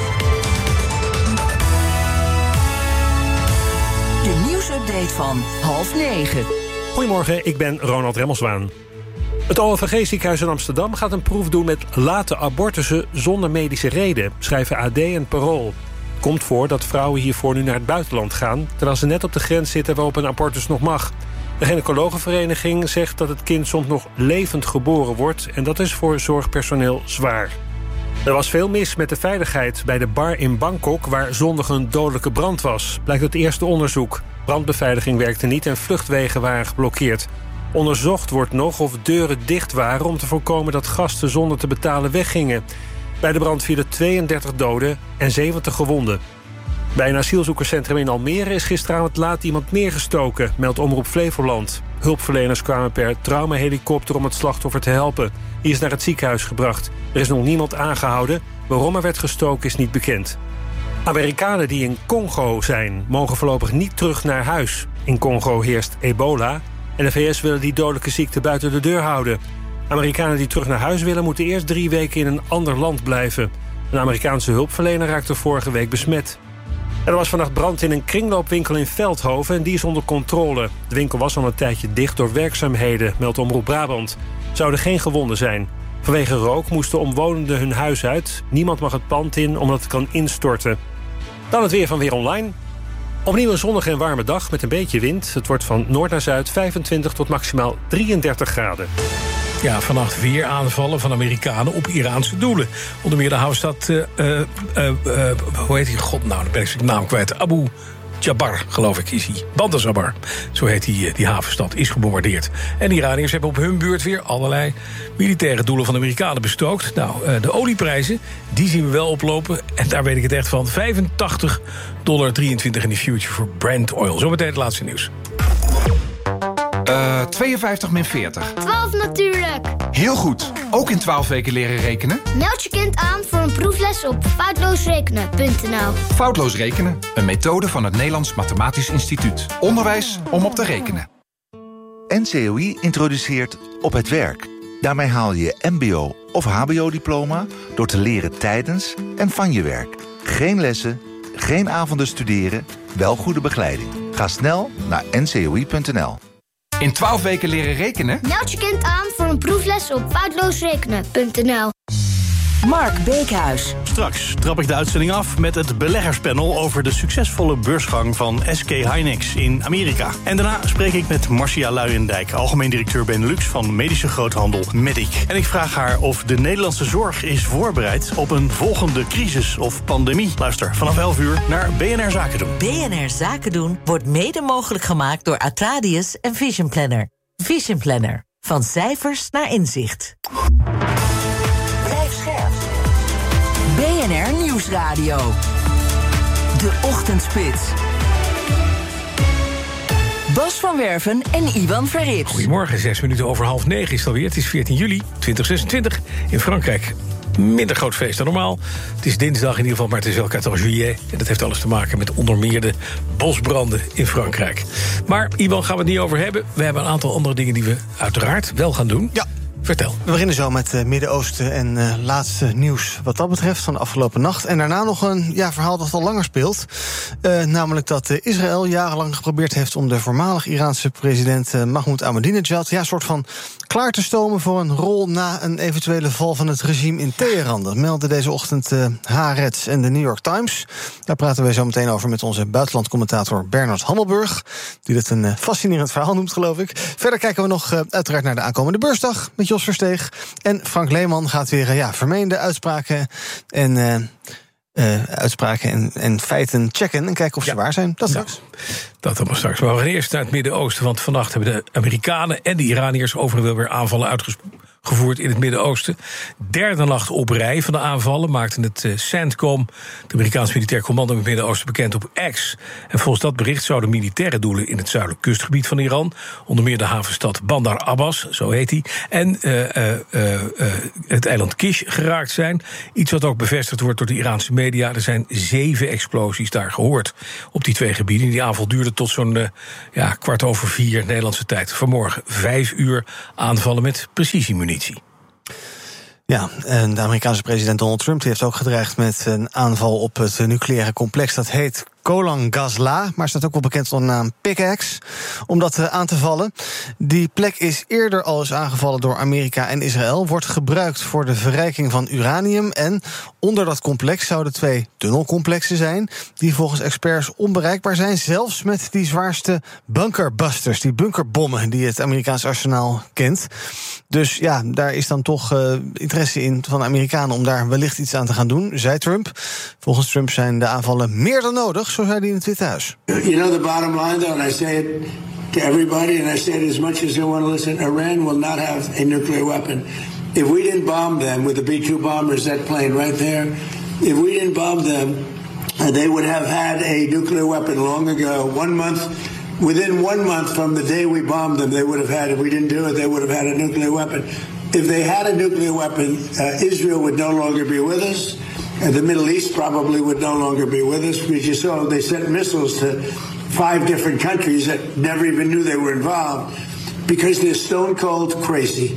De nieuwsupdate van half negen. Goedemorgen, ik ben Ronald Remmelswaan. Het O V G-ziekenhuis in Amsterdam gaat een proef doen met late abortussen zonder medische reden, schrijven A D en Parool. Het komt voor dat vrouwen hiervoor nu naar het buitenland gaan, terwijl ze net op de grens zitten waarop een abortus nog mag. De gynaecologenvereniging zegt dat het kind soms nog levend geboren wordt en dat is voor zorgpersoneel zwaar. Er was veel mis met de veiligheid bij de bar in Bangkok waar zondag een dodelijke brand was, blijkt uit het eerste onderzoek. Brandbeveiliging werkte niet en vluchtwegen waren geblokkeerd. Onderzocht wordt nog of deuren dicht waren om te voorkomen dat gasten zonder te betalen weggingen. Bij de brand vielen tweeëndertig doden en zeventig gewonden. Bij een asielzoekerscentrum in Almere is gisteravond laat iemand neergestoken, meldt Omroep Flevoland. Hulpverleners kwamen per traumahelikopter om het slachtoffer te helpen. Die is naar het ziekenhuis gebracht. Er is nog niemand aangehouden. Waarom er werd gestoken is niet bekend. Amerikanen die in Congo zijn, mogen voorlopig niet terug naar huis. In Congo heerst ebola en de V S willen die dodelijke ziekte buiten de deur houden. Amerikanen die terug naar huis willen moeten eerst drie weken in een ander land blijven. Een Amerikaanse hulpverlener raakte vorige week besmet. Er was vannacht brand in een kringloopwinkel in Veldhoven en die is onder controle. De winkel was al een tijdje dicht door werkzaamheden, meldt Omroep Brabant. Zouden geen gewonden zijn. Vanwege rook moesten omwonenden hun huis uit. Niemand mag het pand in omdat het kan instorten. Dan het weer van Weer Online. Opnieuw een zonnige en warme dag met een beetje wind. Het wordt van noord naar zuid vijfentwintig tot maximaal drieëndertig graden. Ja, vannacht weer aanvallen van Amerikanen op Iraanse doelen. Onder meer de hoofdstad, uh, uh, uh, uh, hoe heet die? God, nou, dan ben ik zijn naam kwijt. Abu Jabar, geloof ik, is hij. Bandar, zo heet die, die havenstad, is gebombardeerd. En de Iraniërs hebben op hun beurt weer allerlei militaire doelen van de Amerikanen bestookt. Nou, uh, de olieprijzen, die zien we wel oplopen. En daar weet ik het echt van. vijfentachtig dollar drieëntwintig in de future voor Brent Oil. Zometeen het laatste nieuws. Uh, tweeënvijftig min veertig. twaalf natuurlijk. Heel goed. Ook in twaalf weken leren rekenen? Meld je kind aan voor een proefles op foutloosrekenen punt n l. Foutloos rekenen, een methode van het Nederlands Mathematisch Instituut. Onderwijs om op te rekenen. N C O I introduceert Op het Werk. Daarmee haal je je mbo- of hbo-diploma door te leren tijdens en van je werk. Geen lessen, geen avonden studeren, wel goede begeleiding. Ga snel naar n c o i punt n l. In twaalf weken leren rekenen? Meld je kind aan voor een proefles op foutloosrekenen punt n l. Mark Beekhuis. Straks trap ik de uitzending af met het beleggerspanel over de succesvolle beursgang van S K Hynix in Amerika. En daarna spreek ik met Marcia Luijendijk, algemeen directeur Benelux van medische groothandel Medic. En ik vraag haar of de Nederlandse zorg is voorbereid op een volgende crisis of pandemie. Luister vanaf elf uur naar B N R Zaken doen. B N R Zaken doen wordt mede mogelijk gemaakt door Atradius en Vision Planner. Vision Planner. Van cijfers naar inzicht. B N R Nieuwsradio. De Ochtendspits. Bas van Werven en Iwan Verrips. Goedemorgen, zes minuten over half negen is het alweer. Het is veertien juli tweeduizend zesentwintig in Frankrijk. Minder groot feest dan normaal. Het is dinsdag in ieder geval, maar het is wel veertien juillet. En dat heeft alles te maken met onder meer de bosbranden in Frankrijk. Maar Iwan, gaan we het niet over hebben. We hebben een aantal andere dingen die we uiteraard wel gaan doen. Ja. Vertel. We beginnen zo met het Midden-Oosten en uh, laatste nieuws wat dat betreft van de afgelopen nacht. En daarna nog een ja, verhaal dat al langer speelt. Uh, namelijk dat uh, Israël jarenlang geprobeerd heeft om de voormalig Iraanse president uh, Mahmoud Ahmadinejad ja, soort van klaar te stomen voor een rol na een eventuele val van het regime in Teheran. Dat meldde deze ochtend uh, Haaretz en de New York Times. Daar praten wij zo meteen over met onze buitenlandcommentator Bernard Hammelburg, die dit een uh, fascinerend verhaal noemt, geloof ik. Verder kijken we nog uh, uiteraard naar de aankomende beursdag met Jos Versteeg. En Frank Leeman gaat weer uh, ja, vermeende uitspraken en uh, uh, uitspraken en, en feiten checken en kijken of ja. ze waar zijn. Dat straks. Ja, dat allemaal straks. Maar we gaan eerst naar het Midden-Oosten, want vannacht hebben de Amerikanen en de Iraniërs overigens weer aanvallen uitgesproken. Gevoerd in het Midden-Oosten. Derde nacht op rij van de aanvallen maakte het uh, CENTCOM, het Amerikaans militair commando in het Midden-Oosten, bekend op X. En volgens dat bericht zouden militaire doelen in het zuidelijk kustgebied van Iran, onder meer de havenstad Bandar Abbas, zo heet die, en uh, uh, uh, uh, het eiland Kish geraakt zijn. Iets wat ook bevestigd wordt door de Iraanse media. Er zijn zeven explosies daar gehoord op die twee gebieden. Die aanval duurde tot zo'n uh, ja, kwart over vier Nederlandse tijd. Vanmorgen vijf uur aanvallen met precisiemunitie. Ja, en de Amerikaanse president Donald Trump die heeft ook gedreigd met een aanval op het nucleaire complex. Dat heet Golan Gazla, maar staat ook wel bekend onder de naam Pickaxe, om dat aan te vallen. Die plek is eerder al eens aangevallen door Amerika en Israël, wordt gebruikt voor de verrijking van uranium. En onder dat complex zouden twee tunnelcomplexen zijn, die volgens experts onbereikbaar zijn, zelfs met die zwaarste bunkerbusters, die bunkerbommen die het Amerikaans arsenaal kent. Dus ja, daar is dan toch uh, interesse in van de Amerikanen om daar wellicht iets aan te gaan doen, zei Trump. Volgens Trump zijn de aanvallen meer dan nodig, zo zei hij in het Witte Huis. You know the bottom line though, and I say it to everybody, and I say it as much as they want to listen, Iran will not have a nuclear weapon. If we didn't bomb them with the B two bombers, that plane right there, if we didn't bomb them, uh, they would have had a nuclear weapon long ago. One month, within one month from the day we bombed them, they would have had, if we didn't do it, they would have had a nuclear weapon. If they had a nuclear weapon, uh, Israel would no longer be with us. And the Middle East probably would no longer be with us, because you saw they sent missiles to five different countries that never even knew they were involved, because they're stone cold crazy.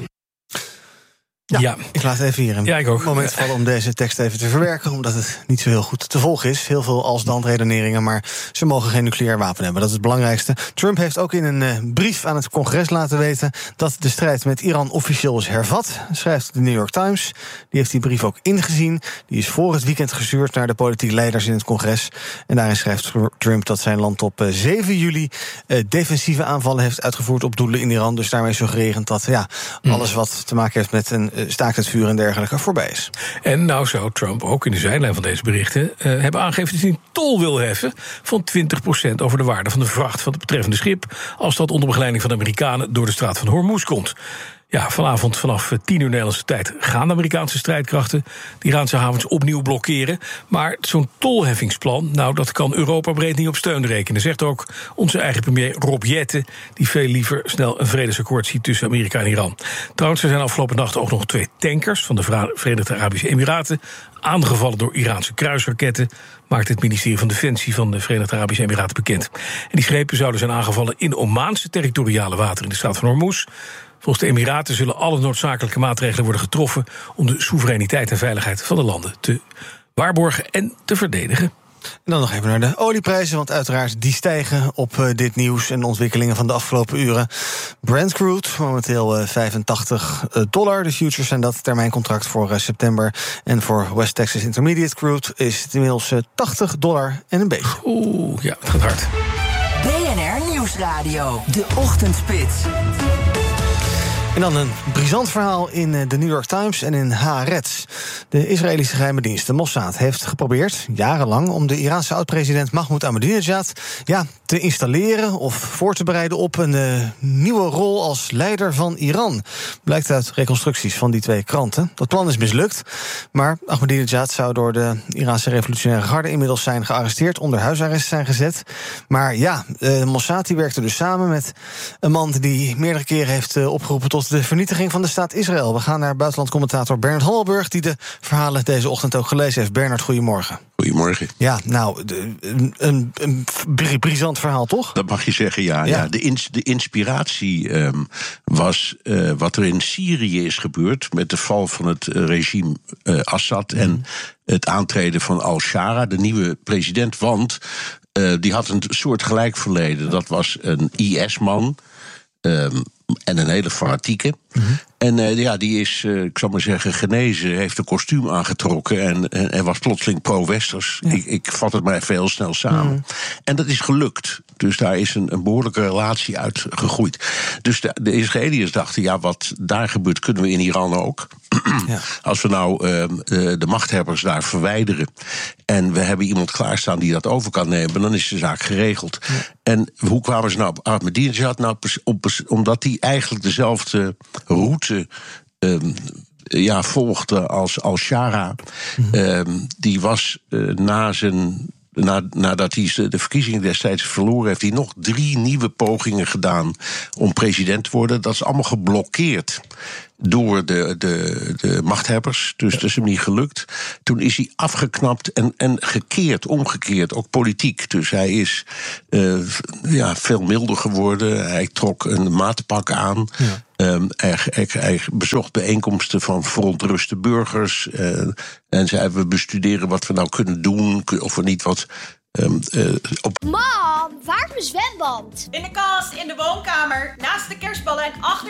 Ja, ja, ik laat even hier een ja, ik ook. moment vallen om deze tekst even te verwerken, omdat het niet zo heel goed te volgen is. Heel veel als-dan redeneringen, maar ze mogen geen nucleair wapen hebben. Dat is het belangrijkste. Trump heeft ook in een uh, brief aan het congres laten weten dat de strijd met Iran officieel is hervat, schrijft de New York Times. Die heeft die brief ook ingezien. Die is voor het weekend gestuurd naar de politieke leiders in het congres. En daarin schrijft Trump dat zijn land op uh, zeven juli uh, defensieve aanvallen heeft uitgevoerd op doelen in Iran. Dus daarmee suggererend dat ja, alles wat te maken heeft met een staakt het vuur en dergelijke voorbij is. En nou zou Trump ook in de zijlijn van deze berichten uh, hebben aangegeven dat hij een tol wil heffen van twintig procent over de waarde van de vracht van het betreffende schip, als dat onder begeleiding van de Amerikanen door de straat van Hormuz komt. Ja, vanavond vanaf tien uur Nederlandse tijd gaan de Amerikaanse strijdkrachten de Iraanse havens opnieuw blokkeren. Maar zo'n tolheffingsplan, nou, dat kan Europa breed niet op steun rekenen, zegt ook onze eigen premier Rob Jetten, die veel liever snel een vredesakkoord ziet tussen Amerika en Iran. Trouwens, er zijn afgelopen nacht ook nog twee tankers van de Verenigde Arabische Emiraten aangevallen door Iraanse kruisraketten, maakt het ministerie van Defensie van de Verenigde Arabische Emiraten bekend. En die schepen zouden zijn aangevallen in Omaanse territoriale wateren in de straat van Hormuz. Volgens de Emiraten zullen alle noodzakelijke maatregelen worden getroffen om de soevereiniteit en veiligheid van de landen te waarborgen en te verdedigen. En dan nog even naar de olieprijzen, want uiteraard die stijgen op uh, dit nieuws en de ontwikkelingen van de afgelopen uren. Brent crude, momenteel uh, vijfentachtig dollar. De futures zijn dat termijncontract voor uh, september. En voor West Texas Intermediate crude is het inmiddels uh, tachtig dollar en een beetje. Oeh, ja, het gaat hard. B N R Nieuwsradio, de ochtendspits. En dan een brisant verhaal in de New York Times en in Haaretz. De Israëlische geheime dienst, de Mossad, heeft geprobeerd jarenlang om de Iraanse oud-president Mahmoud Ahmadinejad ja, te installeren of voor te bereiden op een uh, nieuwe rol als leider van Iran. Blijkt uit reconstructies van die twee kranten. Dat plan is mislukt, maar Ahmadinejad zou door de Iraanse revolutionaire garde inmiddels zijn gearresteerd, onder huisarrest zijn gezet. Maar ja, de Mossad die werkte dus samen met een man die meerdere keren heeft uh, opgeroepen tot tot de vernietiging van de staat Israël. We gaan naar buitenlandcommentator Bernard Hammelburg, die de verhalen deze ochtend ook gelezen heeft. Bernard, goedemorgen. Goedemorgen. Ja, nou, de, een, een, een brisant verhaal, toch? Dat mag je zeggen, ja. ja. ja de, ins, de inspiratie um, was uh, wat er in Syrië is gebeurd met de val van het uh, regime uh, Assad mm. en het aantreden van al-Shara, de nieuwe president. Want uh, die had een soort gelijk verleden. Dat was een I S-man um, en een hele fanatieke. Mm-hmm. En uh, ja, die is, uh, ik zal maar zeggen, genezen, heeft een kostuum aangetrokken en, en, en was plotseling pro-westers. Ja. Ik, ik vat het maar even heel snel samen. Mm. En dat is gelukt. Dus daar is een, een behoorlijke relatie uit gegroeid. Dus de, de Israëliërs dachten, ja, wat daar gebeurt, kunnen we in Iran ook. Ja. Als we nou uh, de machthebbers daar verwijderen en we hebben iemand klaarstaan die dat over kan nemen, dan is de zaak geregeld. Ja. En hoe kwamen ze nou op Ahmadinejad? Nou, op, omdat die eigenlijk dezelfde route um, ja, volgde als al-Shara. Mm-hmm. Um, die was uh, na zijn... Na, nadat hij de verkiezingen destijds verloren heeft, hij nog drie nieuwe pogingen gedaan om president te worden. Dat is allemaal geblokkeerd door de, de, de machthebbers. Dus dat is hem niet gelukt. Toen is hij afgeknapt en, en gekeerd, omgekeerd, ook politiek. Dus hij is uh, ja, veel milder geworden. Hij trok een maatpak aan. Ja. Um, hij, hij, hij bezocht bijeenkomsten van verontruste burgers. Uh, en zei, we bestuderen wat we nou kunnen doen, of we niet wat... Um, uh, op... Mam, waar is mijn zwembad? In de kast, in de woonkamer, naast de kerstballen en achter